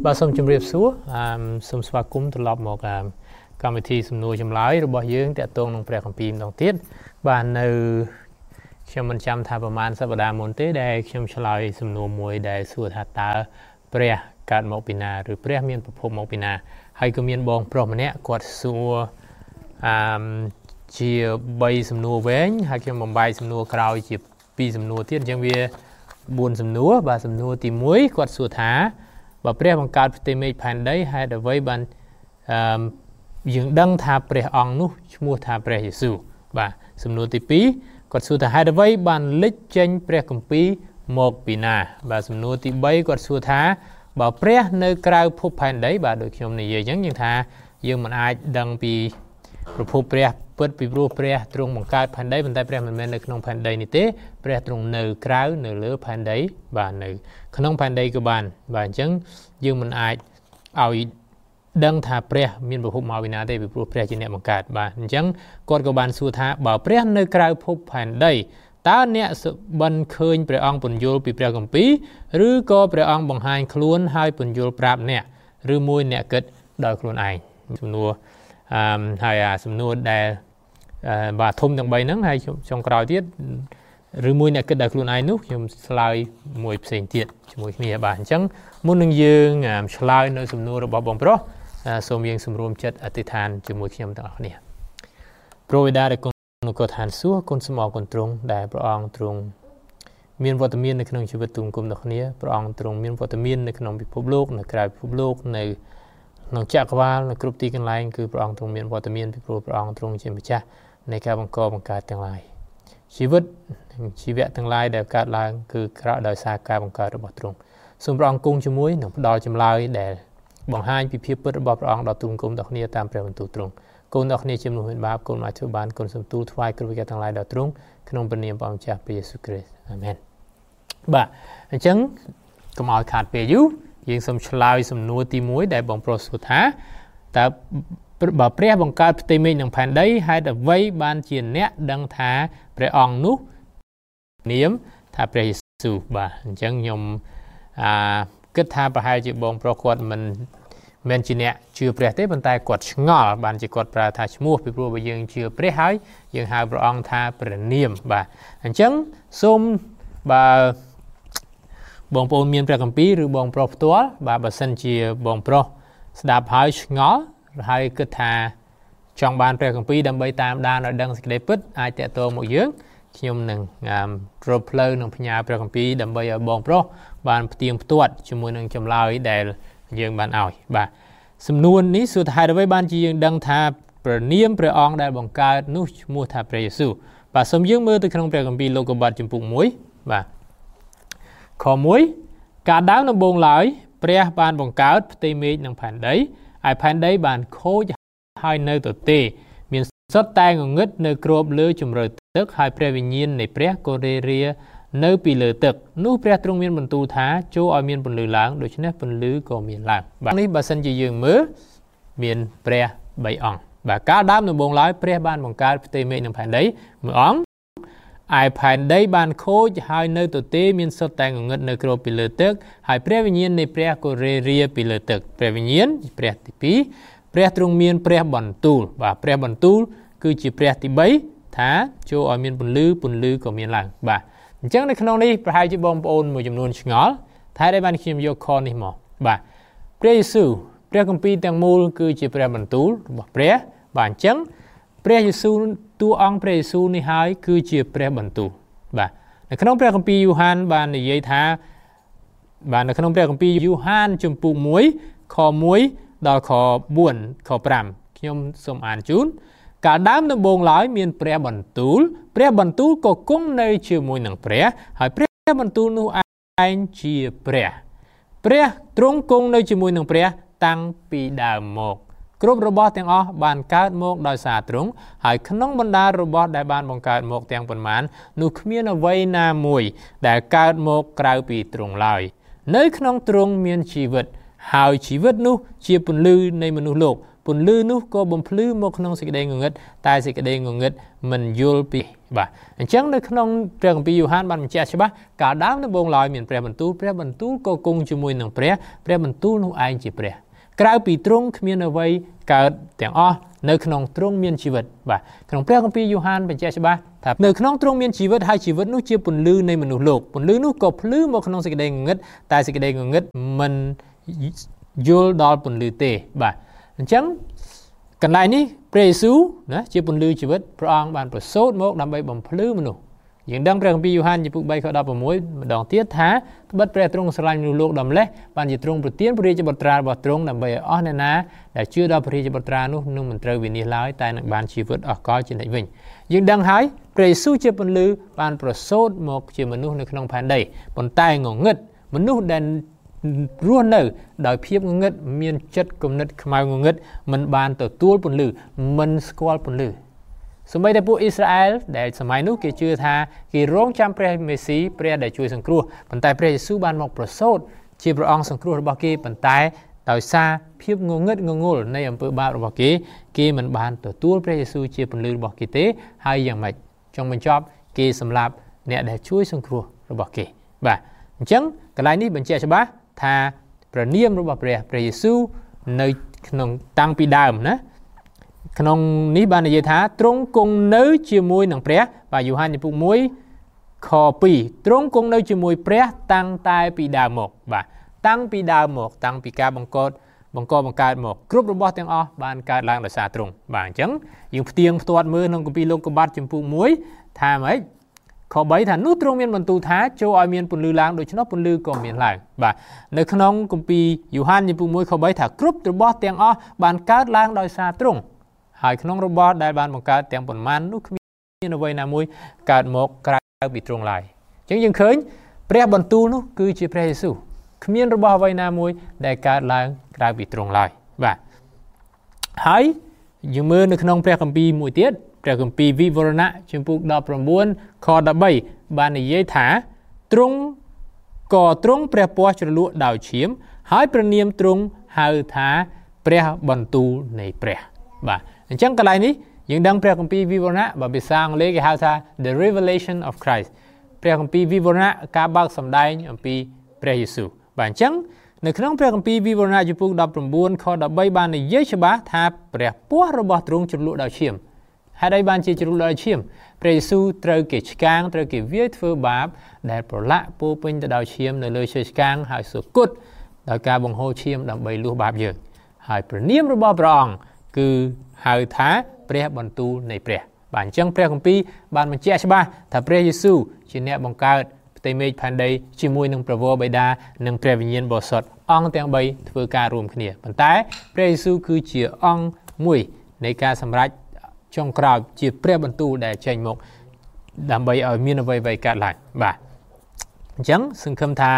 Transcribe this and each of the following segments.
បាទសូមជម្រាបសួរសូមស្វាគមន៍ត្រឡប់មកកម្មវិធីសំណួរចម្លើយរបស់យើងតាក់ទងនឹងព្រះគម្ពីរម្ដងទៀតបាទនៅខ្ញុំមិនចាំថាប្រហែលសប្តាហ៍មុនទេដែលខ្ញុំឆ្លើយសំណួរមួយដែលសួរថាតើព្រះកើតមកពីណាឬព្រះមានប្រភពមកពីណាហើយក៏មានបងប្រុសម្នាក់គាត់សួរជា3សំណួរវែងហើយខ្ញុំបំបែកសំណួរក្រោយជា2សំណួរទៀតអញ្ចឹងវា4សំណួរបាទសំណួរទី1គាត់សួរថាបើព្រះបង្កើតផ្ទៃមេឃផែនដីហេតុអ្វីបានយើងដឹងថាព្រះអង្គនោះឈ្មោះថាព្រះយេស៊ូវបាទសំណួរទី2គាត់សួរថាហេតុអ្វីបានលេចចេញព្រះគម្ពីរមកពីណាបាទសំណួរទី3គាត់សួរថាបើព្រះនៅក្រៅភពផែនដីបាទដូចខ្ញុំនិយាយអញ្ចឹងយើងថាយើងមិនអាចដឹងពីប្រភពព្រះពិតពីព្រោះព្រះទ្រង់បង្កើតផែនដីប៉ុន្តែព្រះមិនមែននៅក្នុងផែនដីនេះទេព្រះទ្រង់នៅក្រៅនៅលើផែនដីបាទនៅក្នុងផែនដីក៏បានបាទអញ្ចឹងយើងមិនអាចឲ្យដឹងថាព្រះមានប្រភពមកពីណាទេពីព្រោះព្រះជាអ្នកបង្កើតបាទអញ្ចឹងគាត់ក៏បានសួរថាបើព្រះនៅក្រៅភពផែនដីតើអ្នកបានឃើញព្រះអង្គពន្យល់ពីព្រះគម្ពីរឬក៏ព្រះអង្គបង្ហាញខ្លួនហើយពន្យល់ប្រាប់អ្នកឬមួយអ្នកគិតដោយខ្លួនឯងសំណួរហើយសំណួរដែលបាទធំទាំង3ហ្នឹងហើយចុងក្រោយទៀតឬមួយអ្នកគិតដោយខ្លួនឯងនោះខ្ញុំឆ្លើយមួយផ្សេងទៀតជាមួយគ្នាបាទអញ្ចឹងមុននឹងយើងឆ្លើយនៅសំណួររបស់បងប្រុសសូមយើងសម្រួមចិត្តអធិដ្ឋានជាមួយខ្ញុំទាំងអស់គ្នាព្រះបិតាដែលគុណក៏ឋានសួគ៌គុណសូមអរគុណទ្រង់ដែលព្រះអង្គទ្រង់មានវត្តមាននៅក្នុងជីវិតទូមគុំរបស់គ្នាព្រះអង្គទ្រង់មានវត្តមាននៅក្នុងពិភពលោកនៅក្រៅពិភពលោកនៅក្នុងចក្រវាលនៅគ្រប់ទីកន្លែងគឺព្រះអង្គទ្រង់មានវត្តមានពីព្រោះព្រះអង្គទ្រង់ជាម្ចាស់នៃការបង្កើតទាំងឡាយជីវិតជីវៈទាំងឡាយដែលកើតឡើងគឺក្រៅដោយសារការបង្កើតរបស់ទ្រង់សូមព្រះអង្គគង់ជាមួយនិងផ្ដល់ចម្លើយដែលបង្ហាញពីភាពពិតរបស់ព្រះអង្គដល់ទូមគុំដល់គ្នាតាមព្រះបន្ទូលទ្រង់កូនដល់គ្នាជាមនុស្សមានបាបកូនអាចធ្វើបានកូនសំទូលថ្វាយគ្រប់វិការទាំងឡាយដល់ទ្រង់ក្នុងព្រះនាមព្រះម្ចាស់ព្រះយេស៊ូវគ្រីស្ទអាមែនបាទអញ្ចឹងកុំឲ្យខាតពេលយូរយើងសូមឆ្លើយសំណួរទី1ដែលបងប្រុសសួរថាតើបើព្រះបង្កើតផ្ទៃមេឃនិងផែនដីហេតុអ្វីបានជាអ្នកដឹងថាព្រះអង្គនោះនាមថាព្រះយេស៊ូវបាទអញ្ចឹងខ្ញុំគិតថាប្រហែលជាបងប្រុសគាត់មិនមែនជាអ្នកជឿព្រះទេប៉ុន្តែគាត់ឆ្ងល់បានជាគាត់ប្រើថាឈ្មោះពីព្រោះបើយើងជឿព្រះហើយយើងហៅព្រះអង្គថាព្រះនាមបាទអញ្ចឹងសូមបើបងប្អូនមានព្រះគម្ពីរឬបងប្រុសផ្ទាល់បាទបើសិនជាបងប្រុសស្ដាប់ហើយឆ្ងល់ហើយគិតថាចង់បានព្រះគម្ពីរដើម្បីតាមដានឲ្យដឹងសេចក្តីពិតអាចតាក់ទងមកយើងខ្ញុំនឹងរកផ្លូវនឹងផ្ញើព្រះគម្ពីរដើម្បីឲ្យបងប្រុសបានផ្ទៀងផ្ទាត់ជាមួយនឹងចម្លើយដែលយើងបានឲ្យបាទសំណួរនេះសួរថាហេតុអ្វីបានជាយើងដឹងថាព្រះនាមព្រះអង្គដែលបង្កើតនោះឈ្មោះថាព្រះយេស៊ូវបាទសូមយើងមើលទៅក្នុងព្រះគម្ពីរលោកុបាទជំពូក1បាទខ1ការដើមដំបូងឡើយព្រះបានបង្កើតផ្ទៃមេឃនិងផែនដីហើយផែនដីបានខូចហើយនៅទទេមានសុទ្ធតែងងឹតនៅគ្របលើជម្រៅទឹកហើយព្រះវិញ្ញាណនៃព្រះក៏រេរានៅពីលើទឹកនោះព្រះទ្រង់មានបន្ទូលថាចូលឲ្យមានពន្លឺឡើងដូច្នេះពន្លឺក៏មានឡើងបាទនេះបើសិនជាយើងមើលមានព្រះ3អង្គបាទការដើមដំបូងឡើយព្រះបានបង្កើតផ្ទៃមេឃនិងផែនដីមួយអង្គឯផែនដីបានខូចហើយនៅទទេមានសុទ្ធតែងងឹតនៅគ្របពីលើទឹកហើយព្រះវិញ្ញាណនៃព្រះក៏រេរាពីលើទឹកព្រះវិញ្ញាណព្រះទី2ព្រះទ្រង់មានព្រះបន្ទូលបាទព្រះបន្ទូលគឺជាព្រះទី3ថាចូលឲ្យមានពន្លឺក៏មានឡើងបាទអញ្ចឹងនៅក្នុងនេះប្រហែលជាបងប្អូនមួយចំនួនឆ្ងល់ថាដែលបានខ្ញុំយកខនេះមកបាទព្រះយេស៊ូវព្រះគម្ពីរទាំងមូលគឺជាព្រះបន្ទូលរបស់ព្រះបាទអញ្ចឹងព្រះយេស៊ូវតួអង្គព្រះយេស៊ូវនេះហើយគឺជាព្រះបន្ទូលបាទនៅក្នុងព្រះគម្ពីរយូហានបាននិយាយថាបាទនៅក្នុងព្រះគម្ពីរយូហានជំពូក1ខ1ដល់ខ4ខ5ខ្ញុំសូមអានជូនកាលដើមដំបូងឡើយមានព្រះបន្ទូលក៏គង់នៅជាមួយនឹងព្រះហើយព្រះបន្ទូលនោះឯងជាព្រះទ្រង់គង់នៅជាមួយនឹងព្រះតាំងពីដើមមកគ្រប់របស់ទាំងអស់បានកើតមកដោយសារទ្រង់ហើយក្នុងបណ្ដារបស់ដែលបានបង្កើតមកទាំងប៉ុន្មាននោះគ្មានអ្វីណាមួយដែលកើតមកក្រៅពីទ្រង់ឡើយនៅក្នុងទ្រង់មានជីវិតហើយជីវិតនោះជាពន្លឺនៃមនុស្សលោកปุ่นลือนุก็บ่มพลื้มกนองสิกเดงงึดตายสิกเดงงึดมันยุลปีบ่อันจังในขนมเปรียงปียูฮันบันมันเจ้าใช่ปะกาดาวในบงลอยเหมือนเปรียบรรทุก็กงจมวยหนังเปรียบรรทุนูไอจีเปรียกลายปีตรงขมิ้นเอาไว้เกิดแต่งอ้อในขนมตรงเมียนชีวิตบ่ขนมเปรียงปียูฮันเป็นเจ้าใช่ปะในขนมตรงเมียนชีวิตให้ชีวิตนู้เชื่อปุ่นลือในมนุษย์โลกปุ่นลือนู้ก็พลื้มกนองสิกเดงงึดตายสิกเดงงึดมันยุลดอลปุ่นลือเตบ่อันจังกันไรนี้เปรซูนะเชื่อปุ่นลือชีวิตพระองค์บานประโสดมกนำไปบ่มพลื้มนุษย์อย่างดังเปรียงปียูฮันจะปลุกใบเขาดับประมวยดองเตี้ยท้าบัดเปรียตรงสลายนูโลกดำเละบานจะตรงประเตียนปริจบตราบตรงดำใบอ้อเนนะแต่เชื่อดาวปริจบตรานุ่มมันเตยวินิลายแต่หนักบานชีวิตออกก้อยจินไหนวิ่งอย่างดังหายเปรซูเชื่อปุ่นลือบานประโสดมกเชื่อมนุษย์ในขนมแผ่นใดบนใต้งงเงิดมนุษย์แดนร่วนเนอโดยเพียบงงเงิดมีนจัดกำเนิดขมายงงเงิดมันบานตัวตัวปุ่นลือมันสกอลปุ่นลือสมัยได้พวกอิสราเอลได้สมัยนู้นเกี่ยชื่อท่าเกี่ยร้องจำเปรย์เมสีเปรย์ได้ช่วยสังครัวปันไตเปรย์สู้บานมกประโสดชีพระองค์สังครัวระบกีปันไตโดยซาเพียบงงเงิดงงในอำเภอบาระบกีเกี่ยมันบานตัวตัวเปรย์สู้ชีพลือระบกีเตะให้อย่างไรจงมันชอบเกี่ยสำหรับเนี่ยได้ช่วยสังครัวระบกีบ่จังกลายนี้เป็นเจ้าชบ้าท่าประเนียมระบเปรย์สู้ในขนมตั้งปีดามนะขนมนี้บานในเยธาตรงกงเนื้อเชื่อมวยหนังเปรี้ยvàอยู่หันญี่ปุ่นมวยคอปีตรงกงเนื้อเชื่อมวยเปรี้ยตั้งตายปีดาวหมกบ่ตั้งปีดาวหมกตั้งปีกาบังกอดบังการหมกกรุ๊ประบอบเตียงอ้อบานการล้างรักษาตรงบ่างจังอยู่เตียงตัวมือน้องกุปีลงกบัดจมพูมวยทำไมขอใบฐานนู้ตรงเมียนบรรทุท้าโจอเมียนปุ่นลือล้างโดยเฉพาะปุ่นลือก็เมียนหลายบ่ในขนมกุปีอยู่หันญี่ปุ่นมวยขอใบฐานกรุ๊ประบอบเตียงอ้อบานการล้างโดยซาตรงหายขนมโรบอทได้บานบังการเตียงผลมันนุกมีนวัยนามวยการหมกกลายปิดตรงไหลจังยังเคยเปรียบบรรทุนุคือจีเปรย์สู้ขมีนโรบอทวัยนามวยได้การล้างกลายปิดตรงไหลบ่หายยังมือในขนมเปรียบกัมปีมวยเตี้ยเปรียบกัมปีวิวรณะจมพูดอกประมวลคอดับใบบานในเยถาตรงก่อตรงเปรียบปัวจรลุดาวเฉียมหายประเนียมตรงหาถาเปรียบบรรทุในเปรียบ่จังกลายนี้ยังดังเปรียบกัมปีวิวรณะบ่เป็นสร้างเลขหาถา the revelation of Christ เปรียบกัมปีวิวรณะการบักสำได้กัมปีเปรียบเยซูบ่จังในขนมเปรียบกัมปีวิวรณะจุปุกดับประมวลข้อดับใบบานในเยชบาทาเปรียบปัวระบอบตรงจุลุดาวเฉียมให้ได้บานจีจุลุดาวเฉียมเปรียบเยซูเตรกิจกางเตรกิเวียดเฟอบาบแดดปละปูเป็นดาวเฉียมในเลยเชจกางหายสุกุดดาวการบังโฮเฉียมดับใบลูบาบเยอะหายประเนียมระบอบรองคือหาท้าเปรียบบรรทุในเปรียบานจังเปรียบของปีบานมันเจ้าใช่ป่ะถ้าเปรียบเยซูจีเนบังการเตเมจพันใดชิมวยหนึ่งประโวใบดาหนึ่งเปรียบวิญญาณบสดอ่องเตียงใบเพื่อการรวมขึ้นเนี่ยปัจจัยเปรียบเยซูคือเจียอ่องมวยในการสำรัจจงกล่าวเจียเปรียบบรรทุได้เชงมกดำใบเอามีนเอาใบการหลายบ่าจังซึ่งคำทา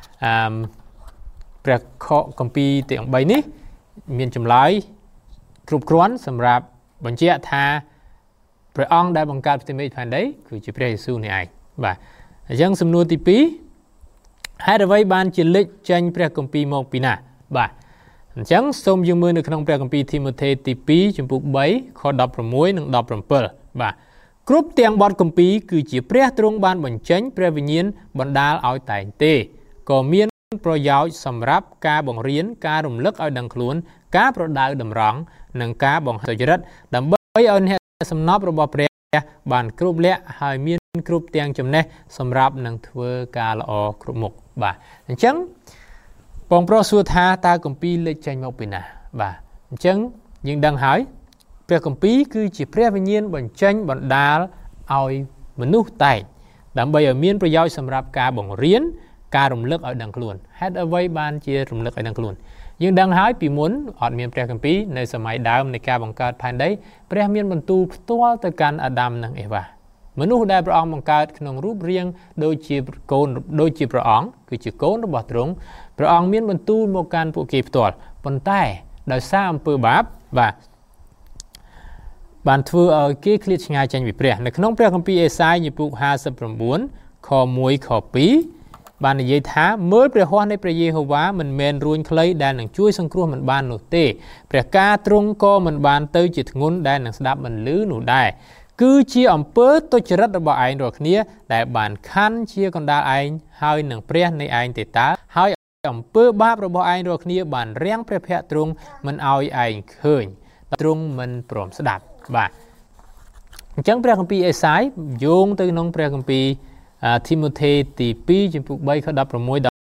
เปรียบข้อของปีเตียงใบนี้มีนจำลายกรุบกรวนสำหรับบรรเจ้าท่าพระองค์ได้บังคับที่ไม่ผ่านได้คือจีเปรย์สู้ในไอ้บ่ายังสำนวนที่ปีให้เราไว้บานจิลิจันพระกัมปีมองปีหน้าบ่ายังสมยังมือในขนมพระกัมปีทิโมเธที่ปีจมปุกใบข้อดับประมวยหนึ่งดับประเปิลบ่ากรุ๊ปเตียงบอดกัมปีคือจีเปรย์ตรงบานบรรจันพระวิญญาณบรรดาเอาแต่เตก็มีประโยชน์สำหรับการบ่งเรียนการรำลึกเอาดังคล้วนการประดาวดำร้องหนังการบ่งสุจริตดำใบเอาเนี่ยสำนับระบบเปรียบานกรุ๊ปเละหายมีกรุ๊ปเตียงจำเนสำหรับหนังเทวการละอกรุ๊ปหมกบ่าจังปองโปรสุธาตากัมปีเล็กใจมกปีน่ะบ่าจังยังดังหายเปรียกัมปีคือจีเปรียวิญญาณบรรจันบรรดาเอามนุษย์ไต่ดำใบเอามีประโยชน์สำหรับการบ่งเรียนการรำลึกเอาดังคล้วนให้เอาไว้บานเจียรำลึกเอาดังคล้วนยังดังหายปีมุนอดเมียนเปรียกัมปีในสมัยดาวในการบังการภายในเปรียเมียนบรรทุตัวตะการอดัมนังเอวามนุษย์ได้พระองค์บังการขนมรูปเรียงโดยจีโกนโดยจีพระองค์คือจีโกนระบอบตรงพระองค์เมียนบรรทุโมการปุกีตัวบนใต้โดยสร้างอำเภอบาปว่าบานทัวเกี่ยคลิชงายจันวิเปรียในขนมเปรียกัมปีเอไซญี่ปุ่น50 ข้อมวยข้อปีបាននិយាយថាមើលព្រះហស្ថនៃព្រះយេហូវ៉ាមិនមែនរួញខ្លីដែលនឹងជួយសង្គ្រោះមិនបាននោះទេព្រះការទ្រង់ក៏មិនបានទៅជាធ្ងន់ដែលនឹងស្ដាប់មិនឮនោះដែរគឺជាអំពើទុច្ចរិតរបស់ឯងរាល់គ្នាដែលបានខណ្ឌជាកណ្ដាលឯងហើយនឹងព្រះនៃឯងទេតើហើយអំពើបាបរបស់ឯងរាល់គ្នាបានរាំងព្រះភ័ក្ត្រទ្រង់មិនឲ្យឯងឃើញទ្រង់មិនព្រមស្ដាប់បាទអញ្ចឹងព្រះគម្ពីរអេសាយយោងទៅក្នុងព្រះគម្ពីរធីម៉ូថេទី2ចំពុក3ខ16ដល់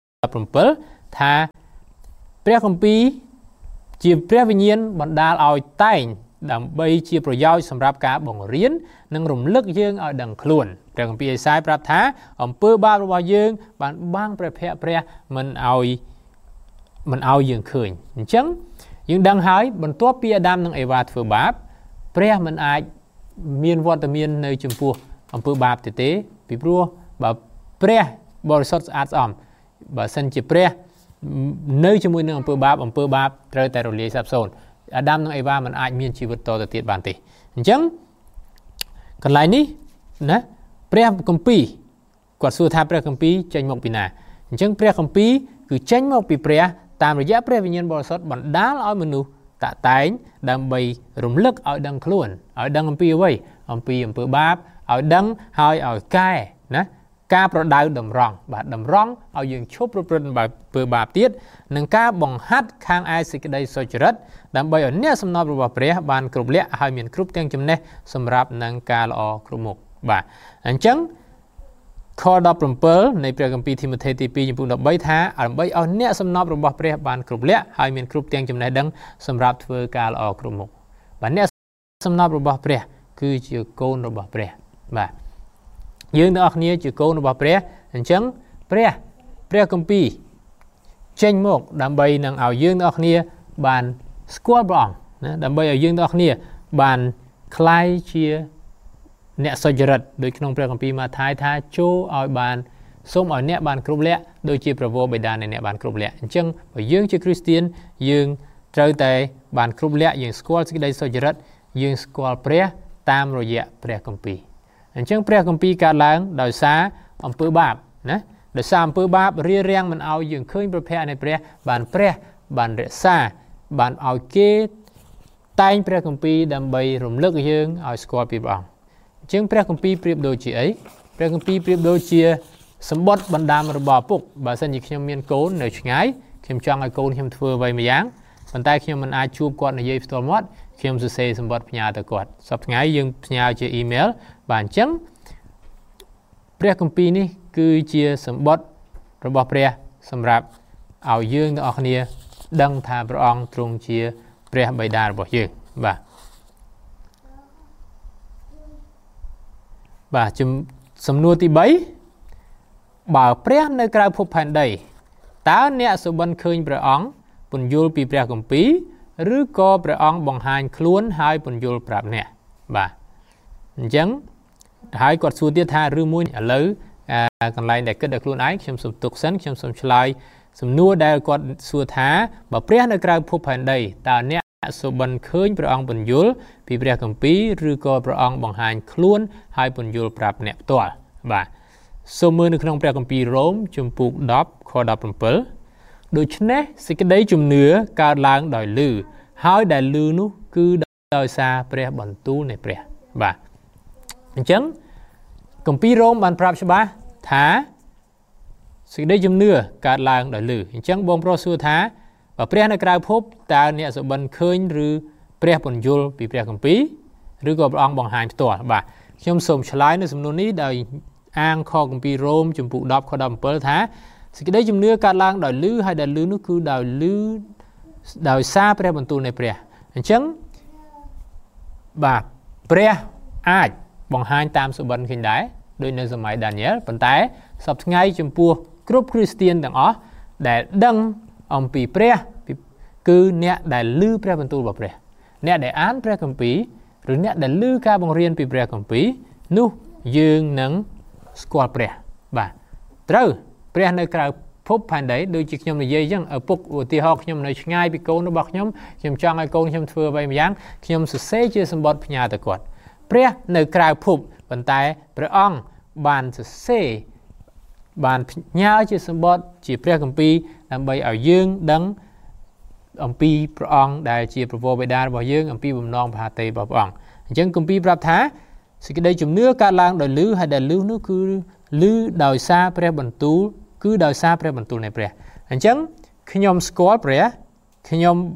17ថាព្រះគម្ពីរជាព្រះវិញ្ញាណបណ្ដាលឲ្យតែងដើម្បីជាប្រយោជន៍សម្រាប់ការបង្រៀននិងរំលឹកយើងឲ្យដឹងខ្លួនព្រះគម្ពីរអេសាយប្រាប់ថាអំពើបាបរបស់យើងបានបាំងព្រះភ័ក្ត្រព្រះមិនឲ្យយើងឃើញអញ្ចឹងយើងដឹងហើយបន្ទាប់ពីអាដាមនិងអេវ៉ាធ្វើបាបព្រះមិនអាចមានវត្តមាននៅចំពោះអំពើបាបទេពីព្រោះបើព្រះបរិសុទ្ធស្អាតស្អំបើសិនជាព្រះនៅជាមួយនឹងអំពើបាបត្រូវតែរលាយសាបសូន្យអាដាមនិងអេវ៉ាមិនអាចមានជីវិតតទៅទៀតបានទេអញ្ចឹងកន្លែងនេះណាព្រះគម្ពីរគាត់សួរថាព្រះគម្ពីរចេញមកពីណាអញ្ចឹងព្រះគម្ពីរគឺចេញមកពីព្រះតាមរយៈព្រះវិញ្ញាណបរិសុទ្ធបណ្ដាលឲ្យមនុស្សតាក់តែងដើម្បីរំលឹកឲ្យដឹងខ្លួនឲ្យដឹងអំពីអ្វីអំពីអំពើបាបឲ្យដឹងហើយឲ្យកែណាការប្រដៅតម្រង់បាទតម្រង់ឲ្យយើងឈប់ប្រព្រឹត្តអំពើបាបទៀតនិងការបង្ហាត់ខាងឯសេចក្តីសុចរិតដើម្បីឲ្យអ្នកសំណពរបស់ព្រះបានគ្រប់លក្ខហើយមានគ្រប់ទាំងចំណេះសម្រាប់នឹងការល្អគ្រប់មុខបាទអញ្ចឹងខ17នៃព្រះគម្ពីរធីម៉ូថេទី2ចំពុក13ថាដើម្បីឲ្យអ្នកសំណពរបស់ព្រះបានគ្រប់លក្ខហើយមានគ្រប់ទាំងចំណេះដឹងសម្រាប់ធ្វើការល្អគ្រប់មុខបាទអ្នកសំណពរបស់ព្រះគឺជាកូនរបស់ព្រះបាទយើងទាំងអស់គ្នាជាកូនរបស់ព្រះអញ្ចឹងព្រះគម្ពីរចេញមកដើម្បីនឹងឲ្យយើងទាំងអស់គ្នាបានស្គាល់ព្រះអង្គណាដើម្បីឲ្យយើងទាំងអស់គ្នាបានคล้ายជាអ្នកសុចរិតដូចក្នុងព្រះគម្ពីរម៉ាថាយថាចូលឲ្យបានសូមឲ្យអ្នកបានគ្រប់លក្ខដូចជាព្រះវរបិតានៃអ្នកបានគ្រប់លក្ខអញ្ចឹងបើយើងជាគ្រីស្ទានយើងត្រូវតែបានគ្រប់លក្ខយើងស្គាល់សេចក្តីសុចរិតយើងស្គាល់ព្រះតាមរយៈព្រះគម្ពីរអញ្ចឹងព្រះគម្ពីរកើតឡើងដោយសារអំពើបាបណាដោយសារអំពើបាបរារាំងមិនឲ្យយើងឃើញព្រះភ័ក្ត្រនៃព្រះបានរក្សាបានឲ្យគេតែងព្រះគម្ពីរដើម្បីរំលឹកយើងឲ្យស្គាល់ពីព្រះអង្គអញ្ចឹងព្រះគម្ពីរប្រៀបដូចជាអីព្រះគម្ពីរប្រៀបដូចជាសម្បត្តិបណ្ដាំរបស់ឪពុកបើសិនជាខ្ញុំមានកូននៅឆ្ងាយខ្ញុំចង់ឲ្យកូនខ្ញុំធ្វើអ្វីមួយយ៉ាងប៉ុន្តែខ្ញុំមិនអាចជួបគាត់និយាយផ្ទាល់មាត់ខ្ញុំសរសេរសម្បត្តិផ្ញើទៅគាត់សប្តាហ៍ថ្ងៃយើងផ្ញើជាអ៊ីមែលបាទអញ្ចឹងព្រះគម្ពីរនេះគឺជាសម្បត្តិរបស់ព្រះសម្រាប់ឲ្យយើងទាំងអស់គ្នាដឹងថាព្រះអង្គទ្រង់ជាព្រះបិតារបស់យើងបាទសំណួរទី3បើព្រះនៅក្រៅភពផែនដីតើអ្នកសុបិនឃើញព្រះអង្គពន្យល់ពីព្រះគម្ពីរឬក៏ព្រះអង្គបង្ហាញខ្លួនហើយពន្យល់ប្រាប់អ្នកបាទអញ្ចឹងហើយគាត់សួរទៀតថាឬមួយឥឡូវកន្លែងដែលគិតដល់ខ្លួនឯងខ្ញុំសូមទុកសិនខ្ញុំសូមឆ្លើយសំណួរដែលគាត់សួរថាបើព្រះនៅក្រៅភពផែនដីតើអ្នកសុបិនឃើញព្រះអង្គពន្យល់ពីព្រះគម្ពីរឬក៏ព្រះអង្គបង្ហាញខ្លួនហើយពន្យល់ប្រាប់អ្នកផ្ទាល់បាទសូមមើលនៅក្នុងព្រះគម្ពីររ៉ូមជំពូក10ខ17ដូច្នេះសេចក្តីជំនឿកើតឡើងដោយឮហើយដែលឮនោះគឺដោយសារព្រះបន្ទូលនៃព្រះបាទអញ្ចឹងគម្ពីររ៉ូមបានប្រាប់ច្បាស់ថាសេចក្តីជំនឿកើតឡើងដោយឮអញ្ចឹងបងប្រុសសួរថាបើព្រះនៅក្រៅភពតើអ្នកសុបិនឃើញឬព្រះពន្យល់ពីព្រះគម្ពីរឬក៏ព្រះអង្គបង្ហាញផ្ទាល់បាទខ្ញុំសូមឆ្លើយនៅសំណួរនេះដោយអាងខគម្ពីររ៉ូមជំពូក10ខ17ថាសេចក្តីជំនឿកើតឡើងដោយឮហើយដែលឮនោះគឺដោយសារព្រះបន្ទូលនៃព្រះអញ្ចឹងបាទព្រះអាចបង្ហាញតាមសុបិនឃើញដែរដូចនៅសម័យដានីយ៉ែលប៉ុន្តែសប្តាហ៍ថ្ងៃចំពោះគ្រប់គ្រីស្ទានទាំងអស់ដែលដឹងអំពីព្រះគឺអ្នកដែលឮព្រះបន្ទូលរបស់ព្រះអ្នកដែលអានព្រះគម្ពីរឬអ្នកដែលឮការបង្រៀនពីព្រះគម្ពីរនោះយើងនឹងស្គាល់ព្រះបាទត្រូវព្រះនៅក្រៅភពផែនដីដូចជាខ្ញុំនិយាយអញ្ចឹងឪពុកឧទាហរណ៍ខ្ញុំនៅឆ្ងាយពីកូនរបស់ខ្ញុំចង់ឲ្យកូនខ្ញុំធ្វើអ្វីម្យ៉ាងខ្ញុំសរសេរជាសម្បត្តិផ្ញើទៅគាត់ព្រះនៅក្រៅភពប៉ុន្តែព្រះអង្គបានសរសេរ bàn nhau chia sẻ bớt chỉ pre công pi làm bay ở dương đắng ông pi prong đại chia provo bê đa bảo dương ông pi bầm non và tây bảo prong chẳng công pi prap thá sự cái đây chùm nước cá lang đòi lư hay đòi lư nó cứ lư đòi xa pre bẩn tú cứ đòi xa pre bẩn tú này pre chẳng khi nhom score pre khi nhom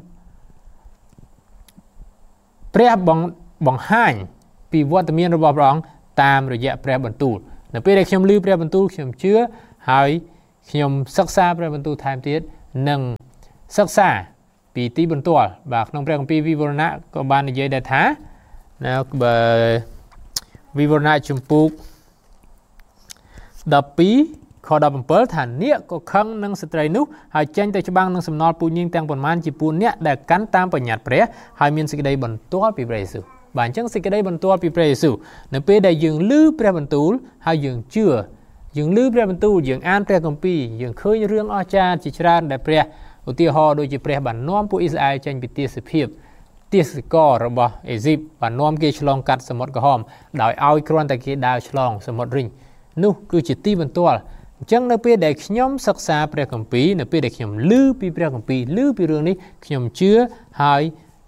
pre bằng hai pi vót tamiên rồi bảo prong tam rồi dạ pre bẩn tú nè pre khi nhom lư pre bẩn tú khi nhom chứa hai khi nhom sắc xa pre bẩn tú tham tiết nâng sắc xaปีตีบนตัวบากน้องแปลงปีวิวรณะก็บานในเยเดท้าแล้วเบอร์วิวรณะจุมปุกดับปีขอดับเปิลฐานเนี้ยก็ขังนังสตรีนุหายเจนแต่ฉบังนังสำนอปูยิงแตงปนมันจีปูนเนี้ยได้กันตามปัญญาเปรี้ยหายมีนสิกได้บนตัวปีเปรสุบานจังสิกได้บนตัวปีเปรสุในปีได้ยืงลื้อเปรี้ยบนตูลหายยืงเชื่อยืงลื้อเปรี้ยบนตูลยืงอ่านเปรี้ยกัมปียืงเคยเรื่องอาจารย์จิตรานได้เปรี้ยอุทิศหอโดยจีเปรย์บันน้อมผู้อิสราเอลจันปิติสเพียบติสกอระบะเอซิบบันน้อมเกชลองกัดสมดกระหอมดาวเอาครอนตะเกียดาวฉลองสมดริงนู่คือจิตตีบนตัวจังในปีเด็กขยมศึกษาเปรย์กัมปีในปีเด็กขยมลื้อปีเปรย์กัมปีลื้อปีเรื่องนี้ขยมเชื่อหาย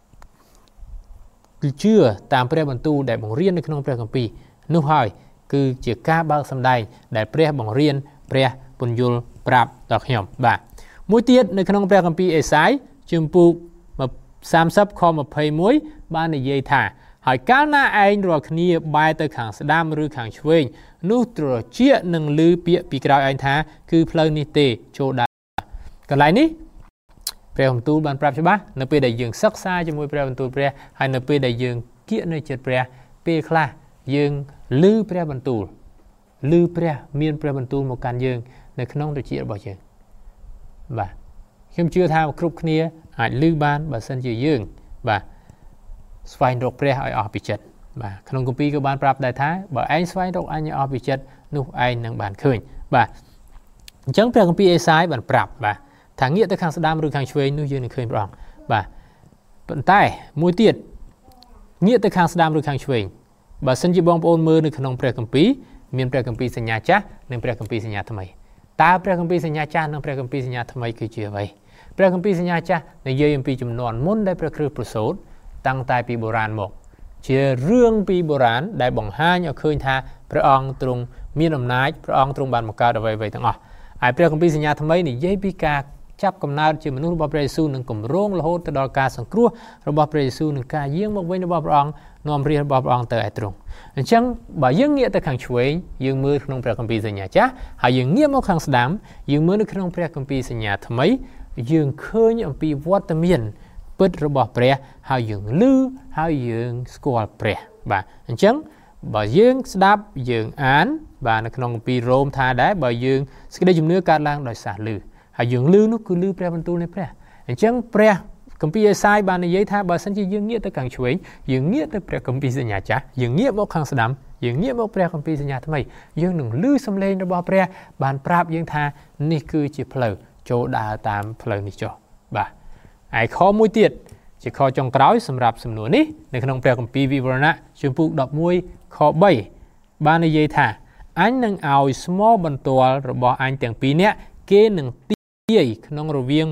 เชื่อตามเปรย์บรรทุได้บังเรียนในขนมเปรย์กัมปีนู่หายคือจิกาบางสำได้ได้เปรย์บังเรียนเปรย์ปุญยุลปราบดอกขยมบ่ามวยเตี้ยในขนมเปรย์กัมปีเอสายจุมปูมาสามซับคอมาเพย์มวยบ้านในเยธาหายก้าวหน้าไอ้รอคณีใบตะขังสดามหรือขังช่วยนู่ตรเชี่ยหนึ่งลือเปียปีกราวไอ้ท่าคือเพลิงนิเตโชดากันไรนี้เปรย์ของตูบันปราบใช่ปะในปีได้ยืงซักซ่าจะมวยเปรย์ของตูเปรย์ให้ในปีได้ยืงเกี้ยในเจ็ดเปรย์เปย์คลายืงลือเปรย์บรรตูลือเปรย์มีนเปรย์บรรตูหมกการยืงในขนมตัวเชี่ยบ่อยยืงบ่เข้มเชื่อทางครุบគ្នាអាចលឺបានបើសិនជាយើងបាទស្វែងរកព្រះឲ្យអស់ពីចិត្តបាទក្នុងគម្ពីរក៏បានប្រាប់ដែរថាបើឯងស្វែងរកអញឲ្យអស់ពីចិត្តនោះឯងនឹងបានឃើញបាទអញ្ចឹងព្រះគម្ពីរអេសាយបានប្រាប់បាទថាងាកទៅខាងស្ដាំឬខាងឆ្វេងនោះយើងនឹងឃើញព្រះអង្គបាទប៉ុន្តែមួយទៀតងាកទៅខាងស្ដាំឬខាងឆ្វេងបើសិនជាបងប្អូនមើលនៅក្នុងព្រះគម្ពីរមានព្រះគម្ពីរសញ្ញាចាស់និងព្រះគម្ពីរសញ្ញាថ្មីតើព្រះគម្ពីរសញ្ញាចាស់និងព្រះគម្ពីរសញ្ញាថ្មីគឺជាអ្វីព្រះគម្ពីរសញ្ញាចាស់និយាយអំពីចំនួនមុនដែលព្រះគ្រីស្ទប្រសូតតាំងតែពីបុរាណមកជារឿងពីបុរាណដែលបង្ហាញឲ្យឃើញថាព្រះអង្គទ្រង់មានអំណាចព្រះអង្គទ្រង់បានបង្កើតអ្វីៗទាំងអស់ហើយព្រះគម្ពីរសញ្ញាថ្មីនិយាយពីការចាប់កំណើតជាមនុស្សរបស់ព្រះយេស៊ូវនិងគម្រោងរហូតទៅដល់ការសង្គ្រោះរបស់ព្រះយេស៊ូវនិងការយាងមកវិញរបស់ព្រះអង្គនាំរាជរបស់ព្រះអង្គទៅឯទ្រង់អញ្ចឹងបើយើងងាកទៅខាងឆ្វេងយើងមើលក្នុងព្រះគម្ពីរសញ្ញាចាស់ហើយយើងងាកមកខាងស្ដាំយើងមើលនៅក្នុងព្រះគម្ពីរសញ្ញាថ្មីយើងឃើញអំពីវត្តមានពិតរបស់ព្រះហើយយើងឮហើយយើងស្គាល់ព្រះបាទអញ្ចឹងបើយើងស្ដាប់យើងអានបាទនៅក្នុងគម្ពីររ៉ូមថាដែរបើយើងសេចក្តីជំនឿកើតឡើងដោយសារឮហើយយើងឮនោះគឺឮព្រះបន្ទូលនៃព្រះអញ្ចឹងព្រះគម្ពីរអេសាយបាននិយាយថាបើសិនជាយើងងាកទៅខាងឆ្វេងយើងងាកទៅព្រះគម្ពីរសញ្ញាចាស់យើងងាកមកខាងស្ដាំយើងងាកមកព្រះគម្ពីរសញ្ញាថ្មីយើងនឹងឮសំឡេងរបស់ព្រះបានប្រាប់យើងថានេះគឺជាផ្លូវចូលដើរតាមផ្លូវនេះចុះបាទហើយខមួយទៀតជាខចុងក្រោយសម្រាប់សំណួរនេះនៅក្នុងព្រះគម្ពីរវិវរណៈជំពូក11ខ3បាននិយាយថាអញនឹងឲ្យស្មោបន្ទាល់របស់អញទាំងពីរនាក់គេនឹងទាយក្នុងរវាង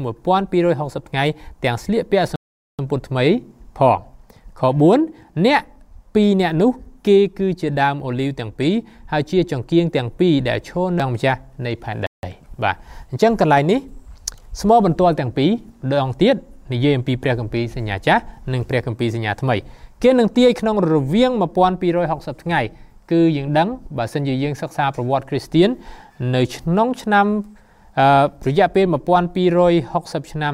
1260ថ្ងៃទាំងស្លៀកពាក់សម្ពុតថ្មីផងខ4អ្នក2នាក់នោះគេគឺជាដើមអូលីវទាំងពីរហើយជាចង្គៀងទាំងពីរដែលឈរនៅម្ចាស់នៃផែនដីបាទអញ្ចឹងកន្លែងនេះស្មោបន្ទាល់ទាំងពីរដងទៀតនិយាយអំពីព្រះគម្ពីរសញ្ញាចាស់និងព្រះគម្ពីរសញ្ញាថ្មីគេនឹងទាយក្នុងរវាង1260ថ្ងៃគឺយើងដឹងបើសិនជាយើងសិក្សាប្រវត្តិគ្រីស្ទាននៅក្នុងឆ្នាំរយៈពេល1260ឆ្នាំ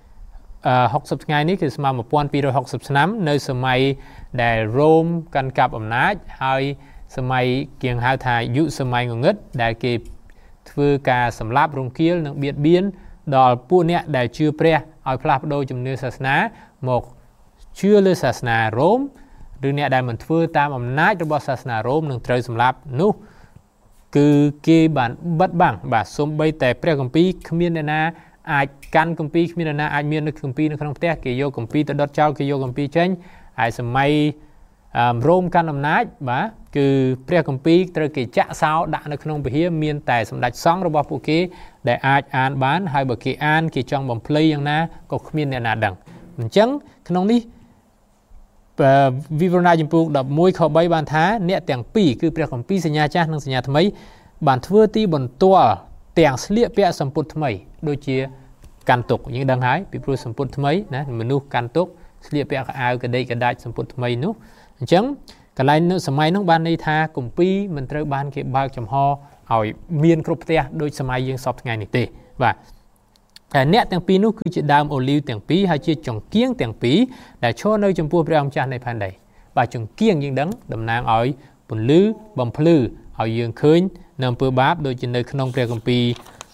60ថ្ងៃនេះគឺស្មើ1260ឆ្នាំនៅសម័យដែលរ៉ូមកាន់កាប់អំណាចហើយសម័យគេហៅថាយុគសម័យងងឹតដែលគេធ្វើការសម្លាប់រង្គាលនិងបៀតបៀនដល់ពួកអ្នកដែលជឿព្រះឲ្យផ្លាស់ប្ដូរជំនឿសាសនាមកជឿលើសាសនារ៉ូមឬអ្នកដែលមិនធ្វើតាមអំណាចរបស់សាសនារ៉ូមនឹងត្រូវសម្លាប់នោះគឺគេបានបិទបាំងបាទសូម្បីតែព្រះគម្ពីរគ្មានអ្នកណាអាចកាន់គម្ពីរគ្មានអ្នកណាអាចមាននៅគម្ពីរនៅក្នុងផ្ទះគេយកគម្ពីរទៅដុតចោលគេយកគម្ពីរចេញហើយសម័យរ៉ូមកាន់អំណាចបាទគឺព្រះគម្ពីរត្រូវគេចាក់សោដាក់នៅក្នុងពហិមានតែសម្ដេចសង្ឃរបស់ពួកគេដែលអាចអានបានហើយបើគេអានគេចង់បំភ្លៃយ៉ាងណាក៏គ្មានអ្នកណាដឹងអញ្ចឹងក្នុងនេះវិវរណៈចំពោះ11ខ3បានថាអ្នកទាំងពីរគឺព្រះគម្ពីរសញ្ញាចាស់និងសញ្ញាថ្មីបានធ្វើទីបន្ទាល់ទាំងស្លៀកពាក់សម្ពុតថ្មីដូចជាកាន់ទុកយើងដឹងហើយពីព្រោះសម្ពុតថ្មីណាមនុស្សកាន់ទុកស្លៀកពាក់ខោអាវកដេកកដាច់សម្ពុតថ្មីនោះអញ្ចឹងកន្លែងនៅសម័យនោះបានន័យថាគម្ពីរមិនត្រូវបានគេបើកចំហឲ្យមានគ្រប់ផ្ទះដូចសម័យយើងសពថ្ងៃនេះទេបាទតែអ្នកទាំងពីរនោះគឺជាដើមអូលីវទាំងពីរហើយជាចង្គៀងទាំងពីរដែលឈរនៅចំពោះព្រះអង្គម្ចាស់នៃផែនដីបាទចង្គៀងយើងដឹងតំណាងឲ្យពន្លឺបំភ្លឺឲ្យយើងឃើញនៅអំពើបាបដូចជានៅក្នុងព្រះគម្ពីរ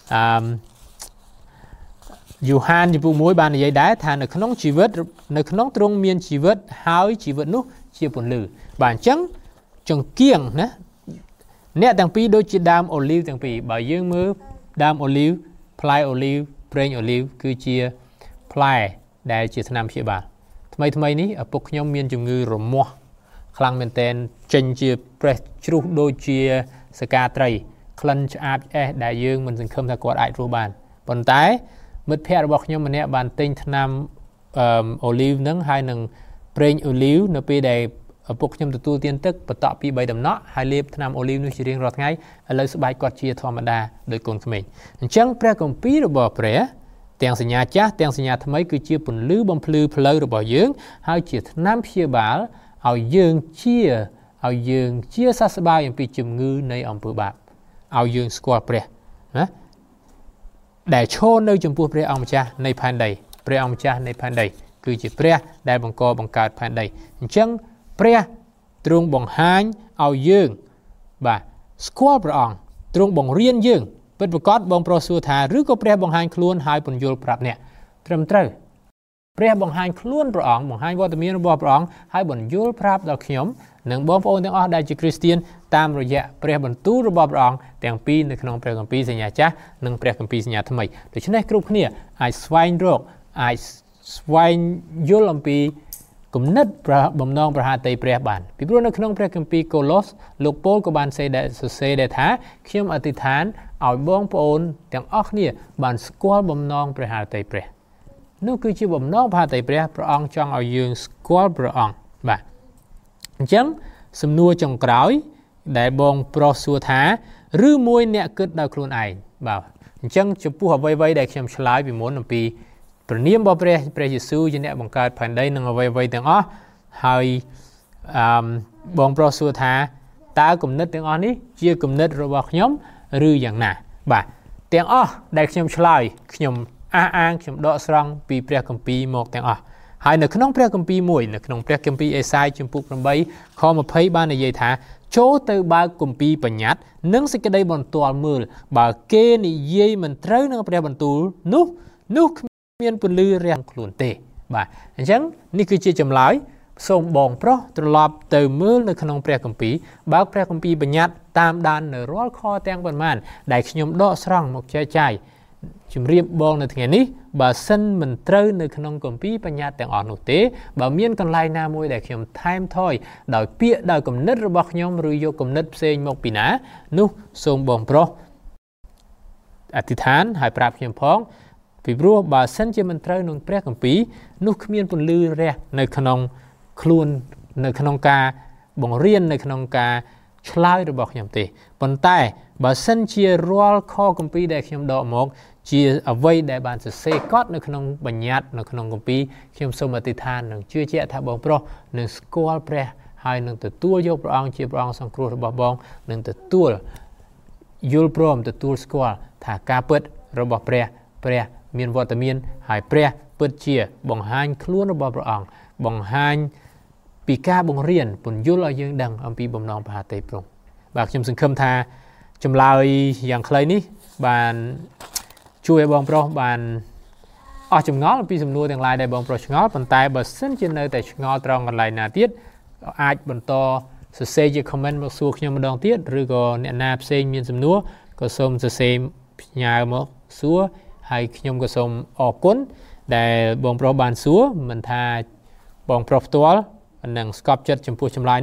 យូហានចំពោះ1បាននិយាយដែរថានៅក្នុងជីវិតនៅក្នុងទ្រង់មានជីវិតហើយជីវិតនោះជាពន្លឺបាទអញ្ចឹងចង្គៀងណាអ្នកទាំងពីរដូចជាដើមអូលីវទាំងពីរបើយើងមើលដើមអូលីវផ្លែអូលីវប្រេងអូលីវគឺជាផ្លែដែលជាថ្នាំព្យាបាលថ្មីនេះឪពុកខ្ញុំមានជំងឺរមាស់ខ្លាំងមែនទែនចេញជាប្រេះជ្រុះដូចជាសកាត្រីក្លិនឆ្អាបឆ្អេះដែលយើងមិនសង្ឃឹមថាគាត់អាចរស់បានប៉ុន្តែមិត្តភ័ក្តិរបស់ខ្ញុំម្នាក់បានទិញថ្នាំអូលីវហ្នឹងហើយនឹងប្រេងអូលីវនៅពេលដែលឪពុកខ្ញុំទទួលទានទឹកបន្ទាប់ពី3ដំណក់ហើយលាបថ្នាំអូលីវនោះជារៀងរាល់ថ្ងៃឥឡូវស្បែកគាត់ជាធម្មតាដោយកូនក្មេងអញ្ចឹងព្រះគម្ពីររបស់ព្រះទាំងសញ្ញាចាស់ទាំងសញ្ញាថ្មីគឺជាពន្លឺបំភ្លឺផ្លូវរបស់យើងហើយជាថ្នាំព្យាបាលឲ្យយើងជាសះស្បើយអំពីជំងឺនៃអំពើបាបឲ្យយើងស្គាល់ព្រះណាដែលឈរនៅចំពោះព្រះអង្គម្ចាស់នៃផែនដីព្រះអង្គម្ចាស់នៃផែនដីគឺជាព្រះដែលបង្កើតផែនដីអញ្ចឹងព្រះទ្រង់បង្ហាញឲ្យយើងបាទស្គាល់ព្រះអង្គទ្រង់បង្រៀនយើងពិតប្រាកដបងប្រុសសួរថាឬក៏ព្រះបង្ហាញខ្លួនហើយពន្យល់ប្រាប់អ្នកត្រឹមត្រូវព្រះបង្ហាញខ្លួនព្រះអង្គបង្ហាញវត្តមានរបស់ព្រះអង្គហើយបញ្យល់ប្រាប់ដល់ខ្ញុំនិងបងប្អូនទាំងអស់ដែលជាគ្រីស្ទានតាមរយៈព្រះបន្ទូលរបស់ព្រះអង្គទាំងពីរនៅក្នុងព្រះគម្ពីរសញ្ញាចាស់និងព្រះគម្ពីរសញ្ញាថ្មីដូច្នេះគ្រប់គ្នាអាចស្វែងរកអាចស្វែងយល់អំពីគំនិតបំណងប្រហាតីព្រះបានពីព្រោះនៅក្នុងព្រះគម្ពីរកូឡូសលោកប៉ូលក៏បានសរសេរដែរថាខ្ញុំអធិដ្ឋានឲ្យបងប្អូនទាំងអស់គ្នាបានស្គាល់បំណងប្រហាតីព្រះនោះគឺជាបំណងប្រហាតីព្រះអង្គចង់ឲ្យយើងស្គាល់ព្រះអង្គបាទអញ្ចឹងសំណួរចុងក្រោយដែលបងប្រុសសួរថាឬមួយអ្នកគិតដោយខ្លួនឯងបាទអញ្ចឹងចំពោះអ្វីៗដែលខ្ញុំឆ្លើយពីមុនអំពីព្រះនាមរបស់ព្រះយេស៊ូវជាអ្នកបង្កើតផែនដីនិងអ្វីៗទាំងអស់ហើយបងប្រុសសួរថាតើគំនិតទាំងអស់នេះជាគំនិតរបស់ខ្ញុំឬយ៉ាងណាបាទទាំងអស់ដែលខ្ញុំឆ្លើយខ្ញុំអះអាងខ្ញុំដកស្រង់ពីព្រះគម្ពីរមកទាំងអស់ហើយនៅក្នុងព្រះគម្ពីរមួយនៅក្នុងព្រះគម្ពីរអេសាយជំពូក8ខ20បាននិយាយថាចូលទៅបើកគម្ពីរបញ្ញត្តិនិងសេចក្តីបន្ទាល់មើលបើគេនិយាយមិនត្រូវនឹងព្រះបន្ទូលនោះមានពន្លឺរាំងខ្លួនទេបាទអញ្ចឹងនេះគឺជាចម្លើយសូមបងប្រុសត្រឡប់ទៅមើលនៅក្នុងព្រះគម្ពីរបើកព្រះគម្ពីរបញ្ញត្តិតាមដាននៅរាល់ខទាំងប៉ុន្មានដែលខ្ញុំដកស្រង់មកចែកចាយជំរាបបងនៅថ្ងៃនេះបើសិនមិនត្រូវនៅក្នុងគម្ពីរបញ្ញត្តិទាំងអស់នោះទេបើមានកន្លែងណាមួយដែលខ្ញុំថែមថយដោយពាក្យដោយគំនិតរបស់ខ្ញុំឬយកគំនិតផ្សេងមកពីណានោះសូមបងប្រុសអធិដ្ឋានហើយប្រាប់ខ្ញុំផងពីព្រោះបើសិនជាមិនត្រូវនឹងព្រះគម្ពីរនោះគ្មានពន្លឺរះនៅក្នុងខ្លួននៅក្នុងការបង្រៀននៅក្នុងការឆ្លើយរបស់ខ្ញុំទេប៉ុន្តែបើសិនជារាល់ខគម្ពីរដែលខ្ញុំដកមកជាអ្វីដែលបានសរសេរកត់នៅក្នុងបញ្ញត្តិនៅក្នុងគម្ពីរខ្ញុំសូមអធិដ្ឋាននិងជឿជាក់ថាបងប្រុសនឹងស្គាល់ព្រះហើយនឹងទទួលយកព្រះអង្គជាព្រះអង្គសង្គ្រោះរបស់បងនឹងទទួលយល់ព្រមទទួលស្គាល់ថាការពិតរបស់ព្រះមានវត្តមានហើយព្រះពិតជាបង្ហាញខ្លួនរបស់ព្រះអង្គបង្ហាញពីការបង្រៀនពន្យល់ឲ្យយើងដឹងអំពីបំណងប្រហាតីព្រះអង្គបាទខ្ញុំសង្ឃឹមថាចម្លើយយ៉ាងខ្លីនេះបានជួយឲ្យបងប្រុសបានអស់ចម្ងល់អំពីសំណួរទាំងឡាយដែលបងប្រុសឆ្ងល់ប៉ុន្តែបើសិនជានៅតែឆ្ងល់ត្រង់កន្លែងណាទៀតអាចបន្តសរសេរជា comment មកសួរខ្ញុំម្ដងទៀតឬក៏អ្នកណាផ្សេងមានសំណួរក៏សូមសរសេរផ្ញើមកសួរហើយខ្ញុំក៏សូមអរគុណដែលបងប្រុសបានសួរមិនថាបងប្រុសផ្ទាល់នឹងស្កប់ចិត្តចំពោះចម្លើយនេះ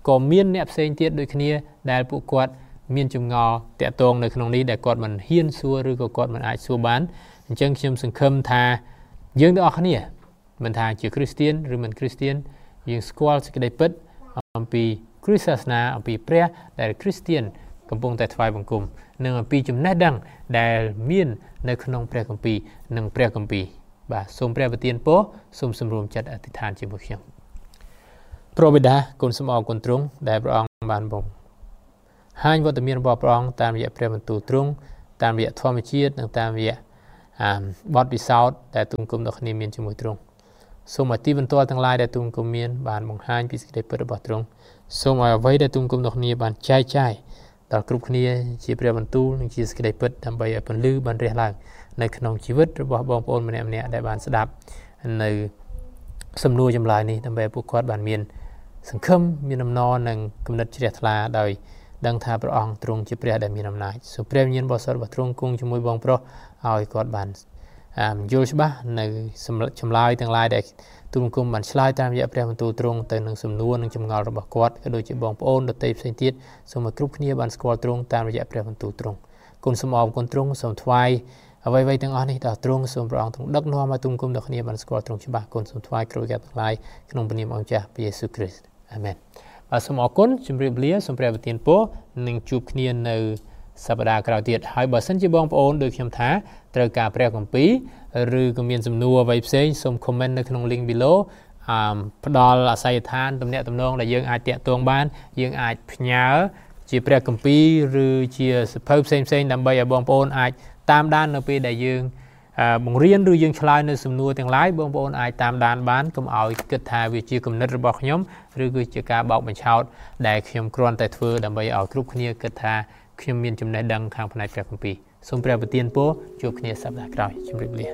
ក៏មានអ្នកផ្សេងទៀតដូចគ្នាដែលពួកគាត់មានចម្ងល់តាក់ទងនៅក្នុងនេះដែលគាត់មិនហ៊ានសួរឬក៏គាត់មិនអាចសួរបានអញ្ចឹងខ្ញុំសង្ឃឹមថាយើងទាំងអស់គ្នាមិនថាជាគ្រីស្ទៀនឬមិនគ្រីស្ទៀនយើងស្គាល់សេចក្តីពិតអំពីគ្រីស្ទសាសនាអំពីព្រះដែលគ្រីស្ទៀនកំពុងតែថ្វាយបង្គំនិងអំពីចំណេះដឹងដែលមាននៅក្នុងព្រះគម្ពីរនិងព្រះគម្ពីរបាទសូមព្រះប្រទានពរសូមសម្រួមចិត្តអធិដ្ឋានជាមួយខ្ញុំព្រះបិតាគុណសូមអរគុណទ្រង់ដែលព្រះអង្គបានបង្ហាញវត្តមានរបស់ព្រះអង្គតាមរយៈព្រះបន្ទូលទ្រង់តាមរយៈធម្មជាតិនិងតាមរយៈបទពិសោធន៍ដែលទូលគុំដល់គ្នាមានជាមួយទ្រង់សូមឲ្យទីបន្ទាល់ទាំងឡាយដែលទូលគុំមានបានបង្ហាញពីសេចក្តីពិតរបស់ទ្រង់សូមឲ្យអ្វីដែលទូលគុំដល់គ្នាបានចែកចាយដល់គ្រប់គ្នាជាព្រះបន្ទូលនិងជាសេចក្តីពិតដើម្បីឲ្យពន្លឺបានរះឡើងនៅក្នុងជីវិតរបស់បងប្អូនម្នាក់ៗដែលបានស្ដាប់នៅសំណួរចម្លើយនេះដើម្បីពួកគាត់បានមានសង្ឃឹមមានអំណរនិងគំនិតជ្រះថ្លាដោយដឹងថាព្រះអង្គទ្រង់ជាព្រះដែលមានអំណាចសូមព្រះវិញ្ញាណបរិសុទ្ធរបស់ទ្រង់គង់ជាមួយបងប្រុសឲ្យគាត់បានយល់ច្បាស់នៅចម្លើយទាំងឡាយដែលទូលគុំបានឆ្លើយតាមរយៈព្រះបន្ទូលទ្រង់ទៅនឹងសំណួរនិងចម្ងល់របស់គាត់ក៏ដូចជាបងប្អូនដទៃផ្សេងទៀតសូមឲ្យគ្រប់គ្នាបានស្គាល់ទ្រង់តាមរយៈព្រះបន្ទូលទ្រង់គុណសូមអរគុណទ្រង់សូមថ្វាយអ្វីៗទាំងអស់នេះដល់ទ្រង់សូមព្រះអង្គទ្រង់ដឹកនាំឲ្យទូលគុំដល់គ្នាបានស្គាល់ទ្រង់ច្បាស់គុណសូមថ្វាយគ្រប់កិច្ចទាំងឡាយក្នុងព្រះនាមអង្គចាស់ព្រះយេស៊ូវគ្រីស្ទអាមែនបាទសូមអរគុណជម្រាបលាសូមព្រះប្រទានពរនិងជួបគ្នានៅសប្តាហ៍ក្រោយទៀតហើយបើសិនជាបងប្អូនដូចខ្ញុំថាត្រូវការព្រះគម្ពីរឬក៏មានសំណួរអ្វីផ្សេងសូម comment នៅក្នុង link below ផ្ដល់អាស័យដ្ឋានទំនាក់ទំនងដែលយើងអាចតាក់ទងបានយើងអាចផ្ញើជាព្រះគម្ពីរឬជាសភៅផ្សេងៗដើម្បីឲ្យបងប្អូនអាចតាមដាននៅពេលដែលយើងបង្រៀនឬយើងឆ្លើយនៅសំណួរទាំងឡាយបងប្អូនអាចតាមដានបានកុំឲ្យគិតថាវាជាគំនិតរបស់ខ្ញុំឬគឺជាការបោកបញ្ឆោតដែលខ្ញុំគ្រាន់តែធ្វើដើម្បីឲ្យគ្រប់គ្នាគិតថាខ្ញុំមានចំណេះដឹងខាងផ្នែកព្រះគម្ពីរសូមព្រះប្រទានពរជួបគ្នាសប្តាហ៍ក្រោយជម្រាបលា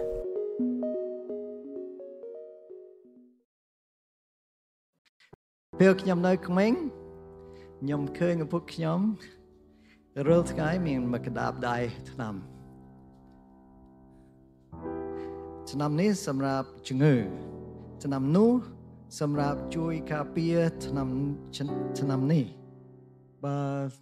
ពេលខ្ញុំនៅក្មេងខ្ញុំឃើញឪពុកខ្ញុំរាល់ថ្ងៃមានមកក្តាបដៃឆ្នាំនេះសម្រាប់ជំងឺឆ្នាំនោះសម្រាប់ជួយការពារឆ្នាំនេះបើ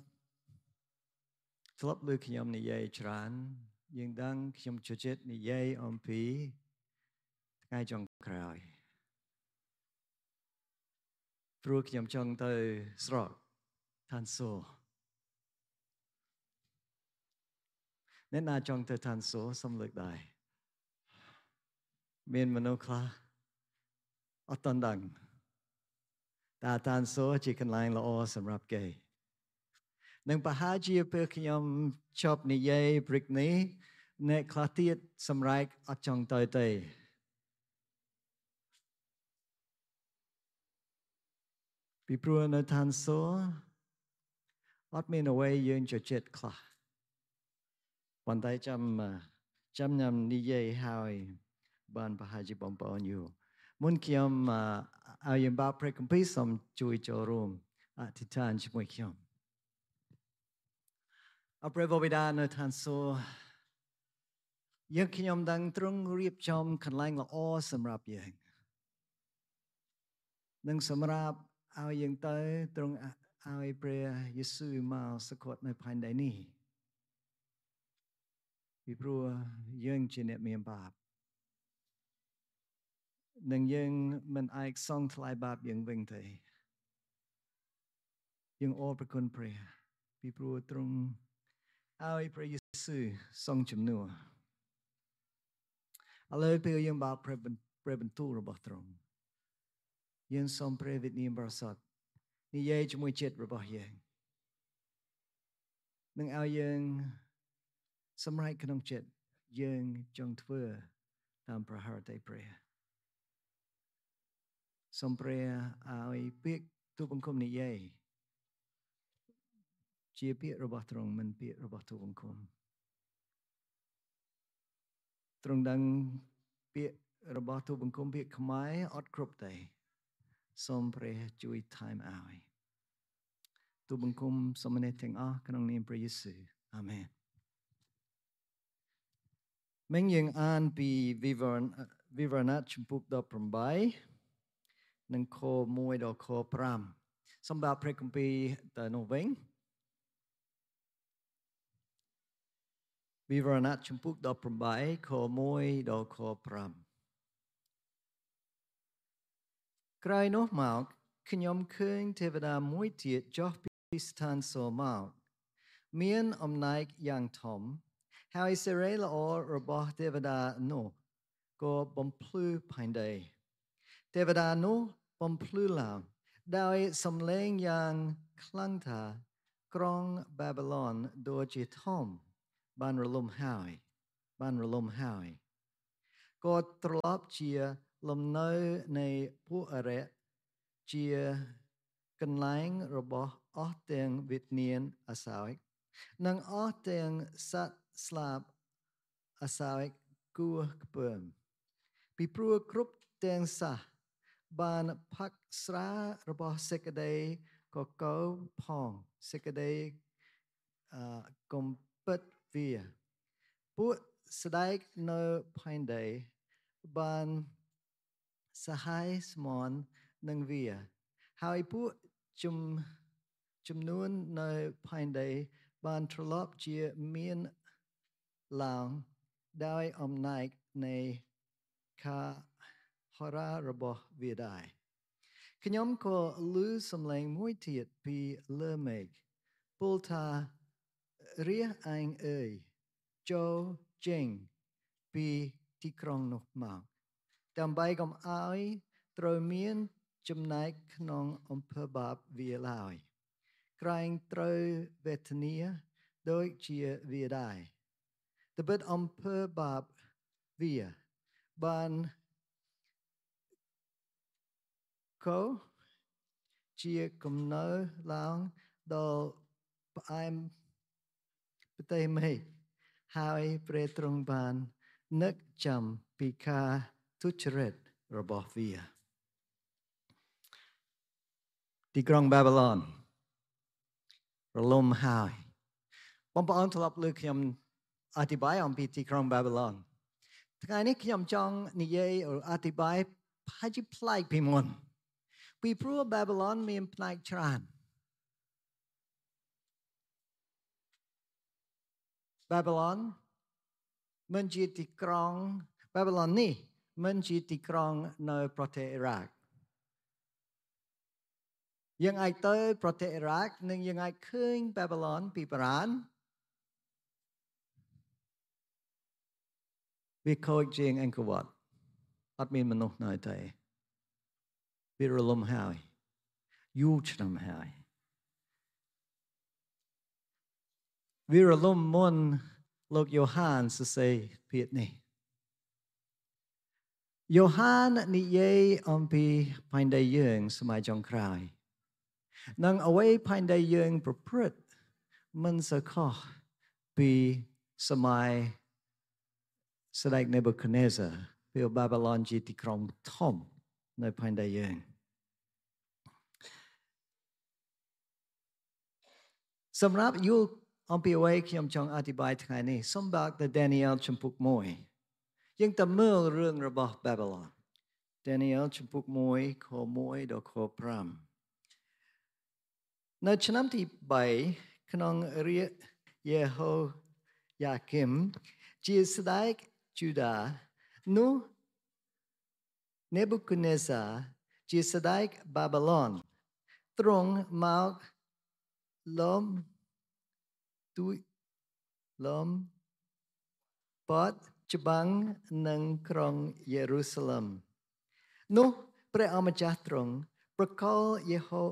ធ្លាប់លើខ្ញុំនិយាយច្រើនយើងដឹងខ្ញុំចូលចិត្តនិយាយអំពីថ្ងៃចុងក្រោយព្រោះខ្ញុំចង់ទៅស្រកឋានសួគ៌អ្នកណាចង់ទៅឋានសួគ៌សូមលើកដៃមានមនុស្សខ្លះអត់ដឹងតែឋានសួគ៌ជាកន្លែងល្អសម្រាប់គេនឹងប្រហែលជាពេលខ្ញុំជប់និយាយព្រឹកនេះអ្នកខ្លះទៀតសម្រេចអត់ចង់ទៅទេពីព្រោះនៅឋានសួគ៌អត់មានអ្វីយើងចូលចិត្តខ្លះប៉ុន្តែចាំខ្ញុំនិយាយហើយបានប្រហែលជាបងប្អូនយល់មុនខ្ញុំឲ្យយើងបើកព្រះគម្ពីរសូមជួយចូលរួមអធិដ្ឋានជាមួយខ្ញុំអរព្រះបិតានៅឋានសួគ៌យើងខ្ញុំដឹងទ្រង់រៀបចំកន្លែងល្អសម្រាប់យើងនិងសម្រាប់ឲ្យយើងទៅទ្រង់ឲ្យព្រះយេស៊ូវមកសក្តិនៅផែនដីនេះពីព្រោះយើងជាអ្នកមានបាបនិងយើងមិនអាចសងថ្លៃបាបយើងវិញទេយើងអរព្រគុណព្រះពីព្រោះទ្រង់ឲ្យព្រះយេស៊ូវសងជំនួសឥឡូវពេលយើងបើកព្រះបន្ទូលរបស់ទ្រង់យើងសូមព្រះវិញ្ញាណបរិសុទ្ធនិយាយជាមួយចិត្តរបស់យើងនឹងឲ្យយើងសម្រេចក្នុងចិត្តយើងចង់ធ្វើតាមព្រះហឫទ័យព្រះសូមព្រះឲ្យពាក្យទូលបង្គំនិយាយជាពាក្យរបស់ទ្រង់មិនពាក្យរបស់ទូលបង្គំទ្រង់ដឹងពាក្យរបស់ទូលបង្គំពាក្យខ្មែរអត់គ្រប់ទេសូមព្រះជួយថែមឲ្យទូលបង្គំសូមអ្នកទាំងអស់ក្នុងនាមព្រះយេស៊ូវអាមែនមិញយើងអានពីវិវរណៈជំពូក18និងខ1ដល់ខ5 សម្រាប់ព្រះគម្ពីរទៅនោះវិញវិវរណៈចំពុក18ខ1ដល់ខ5ក្រោយនោះមកខ្ញុំឃើញទេវតាមួយទៀតចុះពីស្ថានសួគ៌មកមានអំណាចយ៉ាងធំហើយសេរីល្អរបស់ទេវតានោះក៏បំភ្លឺផែនដីទេវតានោះបំភ្លឺឡើងដោយសំឡេងយ៉ាងខ្លាំងថាក្រុងបាប៊ីឡូនដូចជាធំបានរលំហើយក៏ត្រឡប់ជាលំនៅនៃពួកអរិយជាកន្លែងរបស់អស់ទាំងវិញ្ញាណអសោយនិងអស់ទាំងសត្វស្លាបអសោយគួរខ្ពើមពីព្រោះគ្រប់ទាំងសះបានផឹកស្រារបស់សេចក្តីកកោផងសេចក្តីកំពិតវាពួកស្ដេចនៅផែនដីបានសហ័យស្មន់នឹងវាហើយពួកចំនួននៅផែនដីបានត្រឡប់ជាមានឡើងដោយអំណាចនៃខាហរារបស់វាដែរខ្ញុំក៏ឮសំឡេងមួយទៀតពីលើមេឃពោលថារាជឯងអើយចូលចេញពីទីក្រុងនោះមកដើម្បីកុំឲ្យត្រូវមានចំណែកក្នុងអំពើបាបវាឡើយក្រែងត្រូវវេទនាដូចជាវាដែរត្បិតអំពើបាបវាបានក៏ជាគំនៅឡើងដល់ផ្អែមប្រទេសមេឃហើយព្រះទ្រង់បាននឹកចាំពីការទុច្ចរិតរបស់វាទីក្រុងបាប៊ីឡូនរលំហើយបងប្អូនធ្លាប់លើខ្ញុំអធិប្បាយអំពីទីក្រុងបាប៊ីឡូនថ្ងៃនេះខ្ញុំចង់និយាយអធិប្បាយប្រហែលជាប្លែកពីមុនពីព្រោះបាប៊ីឡូនមានផ្នែកច្រើនបាប៊ីឡូនមិនជាទីក្រុងបាប៊ីឡូននេះមិនជាទីក្រុងនៅប្រទេសអ៊ីរ៉ាក់យើងអាចទៅប្រទេសអ៊ីរ៉ាក់និងយើងអាចឃើញបាប៊ីឡូនពីបារាំងវាខូចជាងអង្គរវត្តអត់មានមនុស្សនៅទេវារលំហើយយូរឆ្នាំហើយវារលំមុនលោកយ៉ូហានសរសេរពាក្យនេះយ៉ូហាននិយាយអំពីផែនដីយើងសម័យចុងក្រោយនិងអ្វីផែនដីយើងប្រព្រឹត្តមិនសូវខុសពីសម័យស្ដេចនេបូខូនេសាពេលបាប៊ីឡូនជាទីក្រុងធំនៅផែនដីយើងសម្រាប់យល់អំពីអ្វីខ្ញុំចង់អធិប្បាយថ្ងៃនេះសូមបើកទៅ Daniel ជំពូក1យើងទៅមើលរឿងរបស់បាប៊ីឡូន Daniel ជំពូក1ខ1ដល់ខ5នៅឆ្នាំទី3ក្នុងរាជយេហូយ៉ាគីមជាស្ដេចយូដានោះនេបូខូនេសាជាស្ដេចបាប៊ីឡូនទ្រង់មកលំបាត់ច្បាំងនឹងក្រុងយេរូសាឡិមនោះព្រះអម្ចាស់ទ្រង់ប្រគល់យេហូ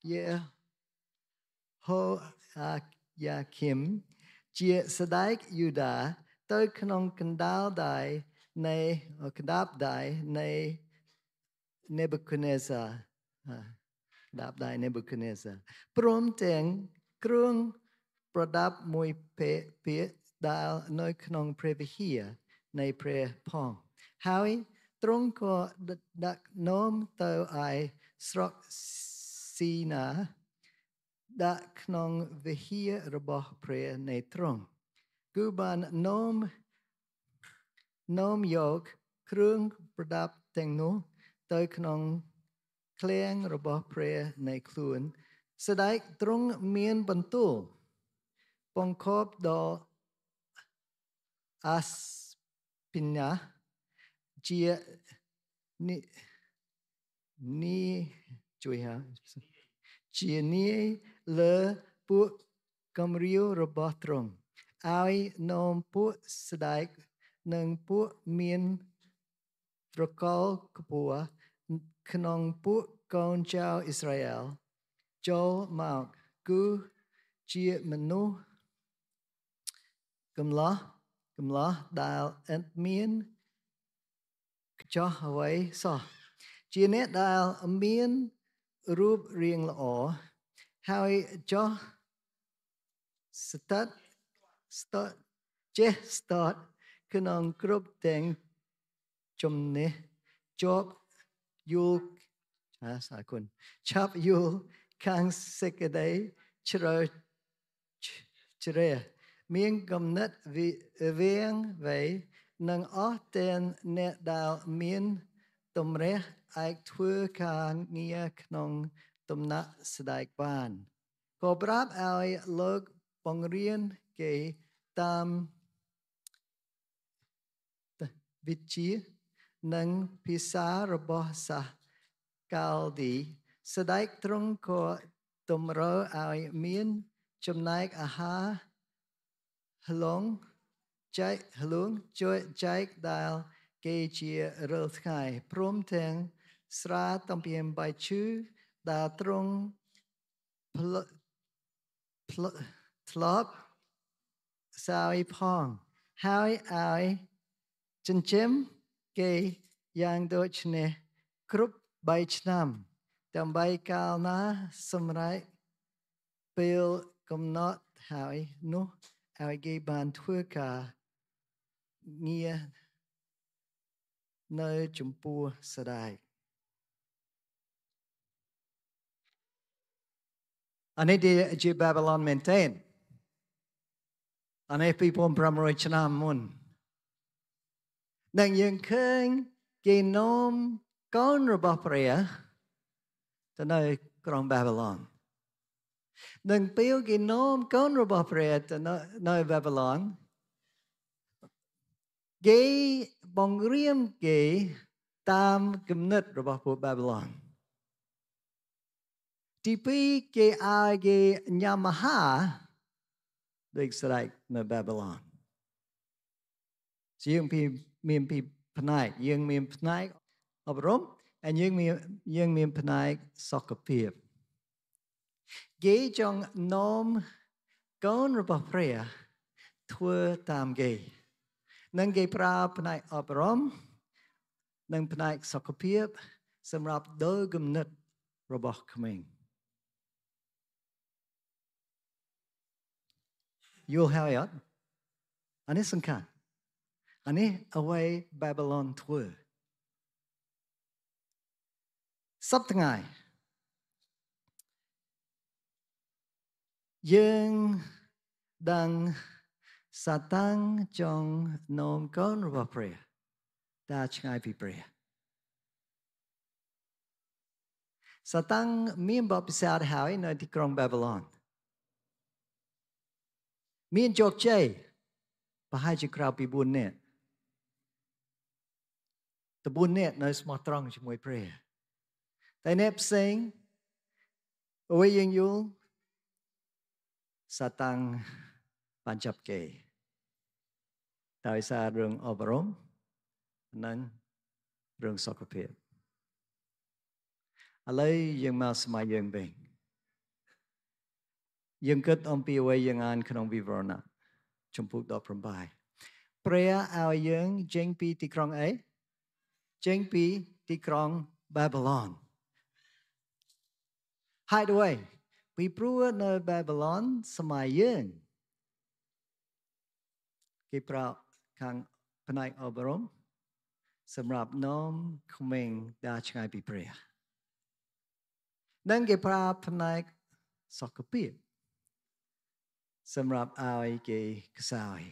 យ៉ាគីមជាស្ដេចយូដាទៅក្នុងកណ្ដាប់ដៃនៃនេបូខូនេសាព្រមទាំងគ្រឿងប្រដាប់មួយភាគដែលនៅក្នុងព្រះវិហារនៃព្រះផងហើយទ្រង់ក៏ដឹកនាំទៅឯស្រុកស៊ីណាដាក់ក្នុងវិហាររបស់ព្រះនៃទ្រង់គឺបាននាំយកគ្រឿងប្រដាប់ទាំងនោះទៅក្នុងក្លៀងរបស់ព្រះនៃខ្លួនស្ដេចទ្រង់មានបន្ទូលបង្គាប់ដល់អាសពីណាជានេះជួយជានេះលើពួកកំរាវរបស់ទ្រង់ឲ្យនាំពួកស្ដេចនិងពួកមានត្រកូលខ្ពស់ក្នុងពួកកូនចៅអ៊ីស្រាអែលចូលមកគឺជាមនុស្សកំឡោះដែលឥតមានខ្ចោះអ្វីសោះជាអ្នកដែលមានរូបរាងល្អហើយចោះស្ទតចេះស្ទតក្នុងគ្រប់ទាំងចំណេះជាប់យល់ចាប់យល់ខាងសេចក្តីជ្រៅជ្រះមានគំនិតវាងវៃនិងអស់ទាំងអ្នកដែលមានតម្រះអាចធ្វើការងារក្នុងដំណាក់ស្ដេចបានក៏ប្រាប់ឲ្យលោកបង្រៀនគេតាមវិជ្ជានិងភាសារបស់សាសកាល់ឌីស្ដេចទ្រង់ក៏តម្រូវឲ្យមានចំណែកអាហារហឡងចែកដែលគេជារាល់ថ្ងៃព្រមទាំងស្រាតំពាំបាយឈូដែលទ្រង់ធ្លាប់សាយផងហើយឲ្យចិញ្ចឹមគេយ៉ាងដូចនេះគ្រប់3ឆ្នាំដើម្បីកាលណាសម្រេចពេលកំណត់ហើយនោះឲ្យគេបានធ្វើការងារនៅចំពោះស្ដេចអានេះជាបាប៊ីឡុនមែនទែនអានេះ2500ឆ្នាំមុននឹងយើងឃើញគេនាំកូនរបស់ព្រះទៅនៅក្រុងបាប៊ីឡុននឹងពេលគេនាំកូនរបស់ព្រះទៅនៅបាប៊ីឡុនគេបង្រៀនគេតាមគំនិតរបស់ពួកបាប៊ីឡុនទីពីរគេឲ្យគេញ៉ាំអាហារដូចស្ដេចនៅបាប៊ីឡុនយើងមានពីផ្នែកយើងមានផ្នែកអប់រំហើយយើងមានផ្នែកសុខភាពគេចង់នាំកូនរបស់ព្រះធ្វើតាមគេនឹងគេប្រើផ្នែកអប់រំនិងផ្នែកសុខភាពសម្រាប់ដល់គំនិតរបស់ក្មេងយល់ហើយអត់អានេះសំខាន់អានេះអ្វីបាប៊ីឡុនធ្វើសប្តាហ៍ថ្ងៃយើងដឹងសាតាំងចង់នាំកូនរបស់ព្រះតែឆ្ងាយពីព្រះសាតាំងមានបបិសាទហើយនៅទីក្រុងបាប៊ីឡុនមានជោគជ័យប្រហែលជាក្រៅពី4នាក់តែ4នាក់នៅស្មោះត្រង់ជាមួយព្រះតែអ្នកផ្សេងអ្វីយើងយល់សាតាំងបានចាប់គេដោយសាររឿងអប់រំនិងរឿងសុខភាពឥឡូវយើងមកសម័យយើងវិញយើងគិតអំពីអ្វីយើងអានក្នុងវិវរណៈជំពូក18ព្រះឲ្យយើងចេញពីទីក្រុងអីចេញពីទីក្រុងបាប៊ីឡុនហើយด้วยពីព្រោះនៅបាប៊ីឡុនសម័យយើងគេប្រើខាងផ្នែកអប់រំសម្រាប់នាំក្មេងដែលឆ្ងាយពីព្រះនិងគេប្រើផ្នែកសុខភាពសម្រាប់ឲ្យគេខ្សោយ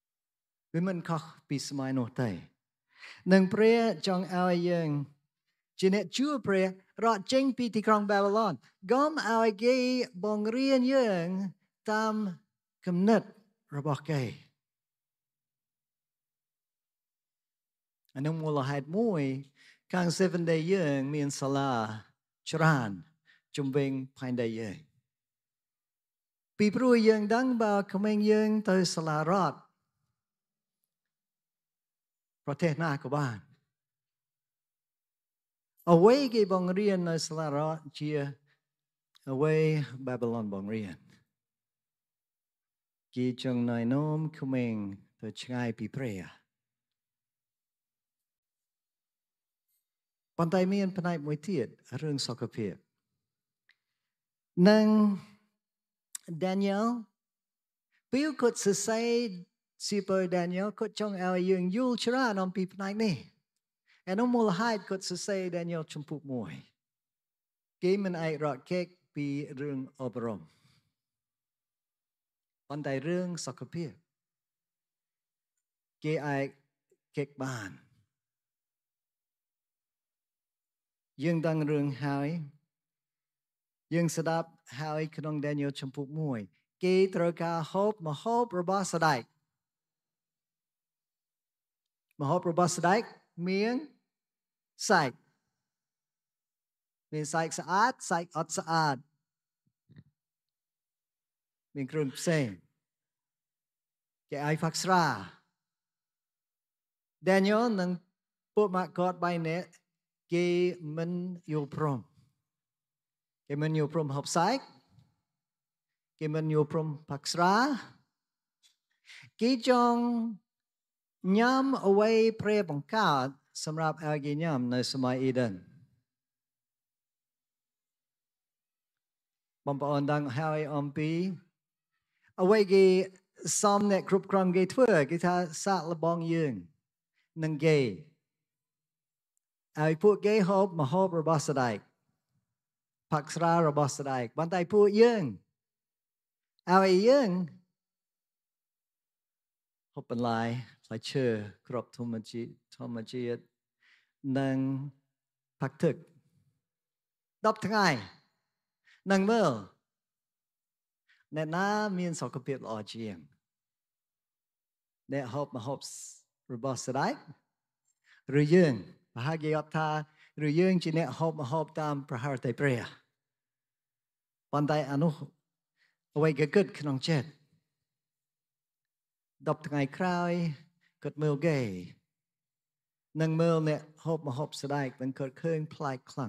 វាមិនខុសពីសម័យនោះទេនឹងព្រះចង់ឲ្យយើងជាអ្នកជួព្រះរត់ចេញពីទីក្រុងបាប៊ីឡូនកុំឲ្យគេបង្រៀនយើងតាមគំនិតរបស់គេអានោះមូលហេតុមួយខាង Seven Day យើងមានសាលាច្រើនជំវិញផែនដីយើងពីព្រោះយើងដឹងបើក្មេងយើងទៅសាលារដ្ឋប្រទេសណាក៏បានអ្វីគេបង្រៀននៅសាលារដ្ឋជាអ្វីបាប៊ីឡូនបង្រៀនគេចង់ណែនាំក្មេងទៅឆ្ងាយពីព្រះប៉ុន្តែមានផ្នែកមួយទៀតរឿងសុខភាពនិង Daniel ពេលគាត់សរសេរសៀវភៅ Daniel គាត់ចង់ឲ្យយើងយល់ច្រើនអំពីផ្នែកនេះឯនោះមូលហេតុគាត់សរសេរ Daniel ជំពូក1គេមិនអាចរកកេកពីរឿងអប់រំប៉ុន្តែរឿងសុខភាពគេអាចកេកបានយើងដឹងរឿងហើយយើងស្ដាប់ហើយក្នុង Daniel ជំពូក1គេត្រូវការហូបម្ហូបរបស់ស្ដេចម្ហូបរបស់ស្ដេចមានសាច់មានសាច់ស្អាតសាច់អត់ស្អាតមានគ្រឿងផ្សេងគេឲ្យផាក់ស្រា Daniel និងពួកម៉ាក់គាត់3នាក់គេមិនយល់ព្រមគេមិនយល់ព្រមហូបសាច់គេមិនយល់ព្រមផាក់ស្រាគេចង់ញ៉ាំអ្វីព្រះបង្កើតសម្រាប់ឲ្យគេញ៉ាំនៅសម័យអ៊ីដិនបងប្អូនដឹងហើយអំពីអ្វីគេសំអ្នកគ្រប់គ្រងគេធ្វើគេថាសាកល្បងយើងនឹងគេឲ្យពួកគេហូបម្ហូបរបស់ស្ដេចផាក់ស្រារបស់ស្ដេចប៉ុន្តែពួកយើងឲ្យយើងហូបបន្លែផ្លែឈើគ្រាប់ធម្មជាតិនិងផាក់ទឹក10ថ្ងៃនឹងមើលអ្នកណាមានសុខភាពល្អជាងអ្នកហូបម្ហូបរបស់ស្ដេចឬយើងប្រហែលគេអត់ថាឬយើងជាអ្នកហូបម្ហូបតាមប្រហារតែព្រះប៉ុន្តែអានោះអ្វីក៏គិតក្នុងចិត្ត10ថ្ងៃក្រោយគាត់មើលគេនឹងមើលអ្នកហូបម្ហូបស្ដេចនឹងគាត់ឃើញប្លែកខ្លាំង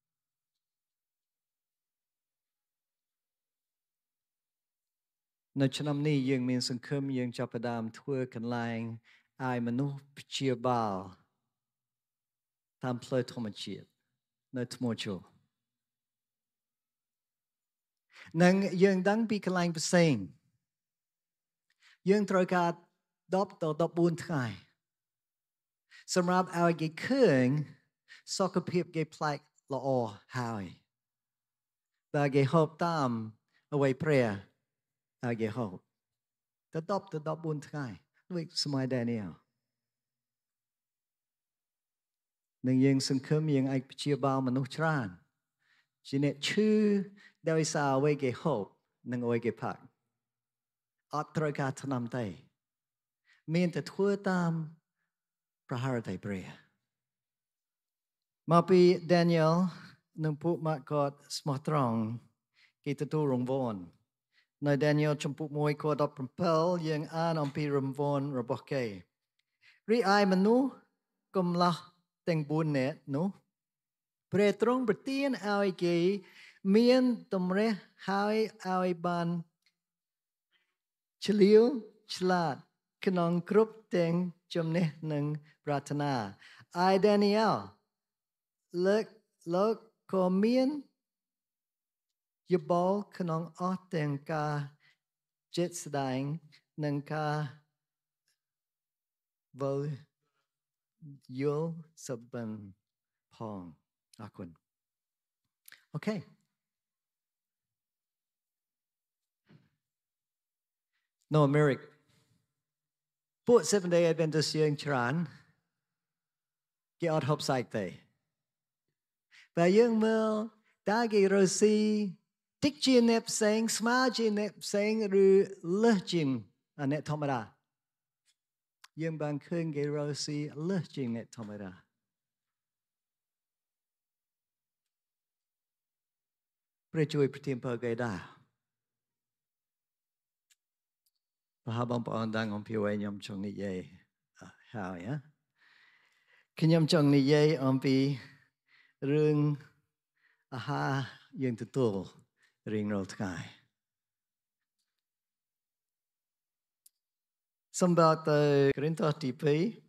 នៅឆ្នាំនេះយើងមានសង្ឃឹមយើងចាប់ផ្ដើមធ្វើកន្លែងឲ្យមនុស្សព្យាបាលតាមផ្លូវធម្មជាតិនៅថ្មជោនិងយើងដឹងពីកន្លែងផ្សេងយើងត្រូវការ10ទៅ14ថ្ងៃសម្រាប់ឲ្យគេឃើញសុខភាពគេប្លែកល្អហើយបើគេហូបតាមអ្វីព្រះឲ្យគេហូបទៅ10ទៅ14ថ្ងៃដូចសម័យ Daniel នឹងយើងសង្ឃឹមយើងអាចព្យាបាលមនុស្សច្រើនជាអ្នកឈឺដោយសារអ្វីគេហូបនិងអ្វីគេផាក់អត់ត្រូវការថ្នាំទេមានតែធ្វើតាមប្រហារតែព្រះមកពី Daniel និងពួកម៉ាក់គាត់ស្មោះត្រង់គេទទួលរង្វាន់នៅ Daniel ជំពូក1ខ17យើងអានអំពីរង្វាន់របស់គេរីឯមនុស្សកំឡោះទាំង4នាក់នោះព្រះទ្រង់ប្រទានឲ្យគេមានតម្រះហើយឲ្យបានឆ្លៀវឆ្លាតក្នុងគ្រប់ទាំងចំណេះនិងប្រាថ្នាឯ Daniel លោកក៏មានយោបល់ក្នុងអស់ទាំងការចេតស្ដែងនិងការវិលយល់សប្បន្នផងអរគុណអូខេNo America ពួក Seven Day Adventist យើងច្រើនគេអត់ហូបសាច់ទេ và dương mơ ta ghi rô si tích chi nếp sáng smá chi nếp sáng rư lơ chinh nếp thoma đà dương bằng khơi ghi rô si lơ chinh nếp thoma đà Pre chui pretim per gai đà và hạ bóng bọn đang ông phiêu nhầm trong ní dây hào nhá khi nhầm trong ní dây ông phì rương ha dương tự tổ ring rô thkai Xong bảo tờ Corinto tí phí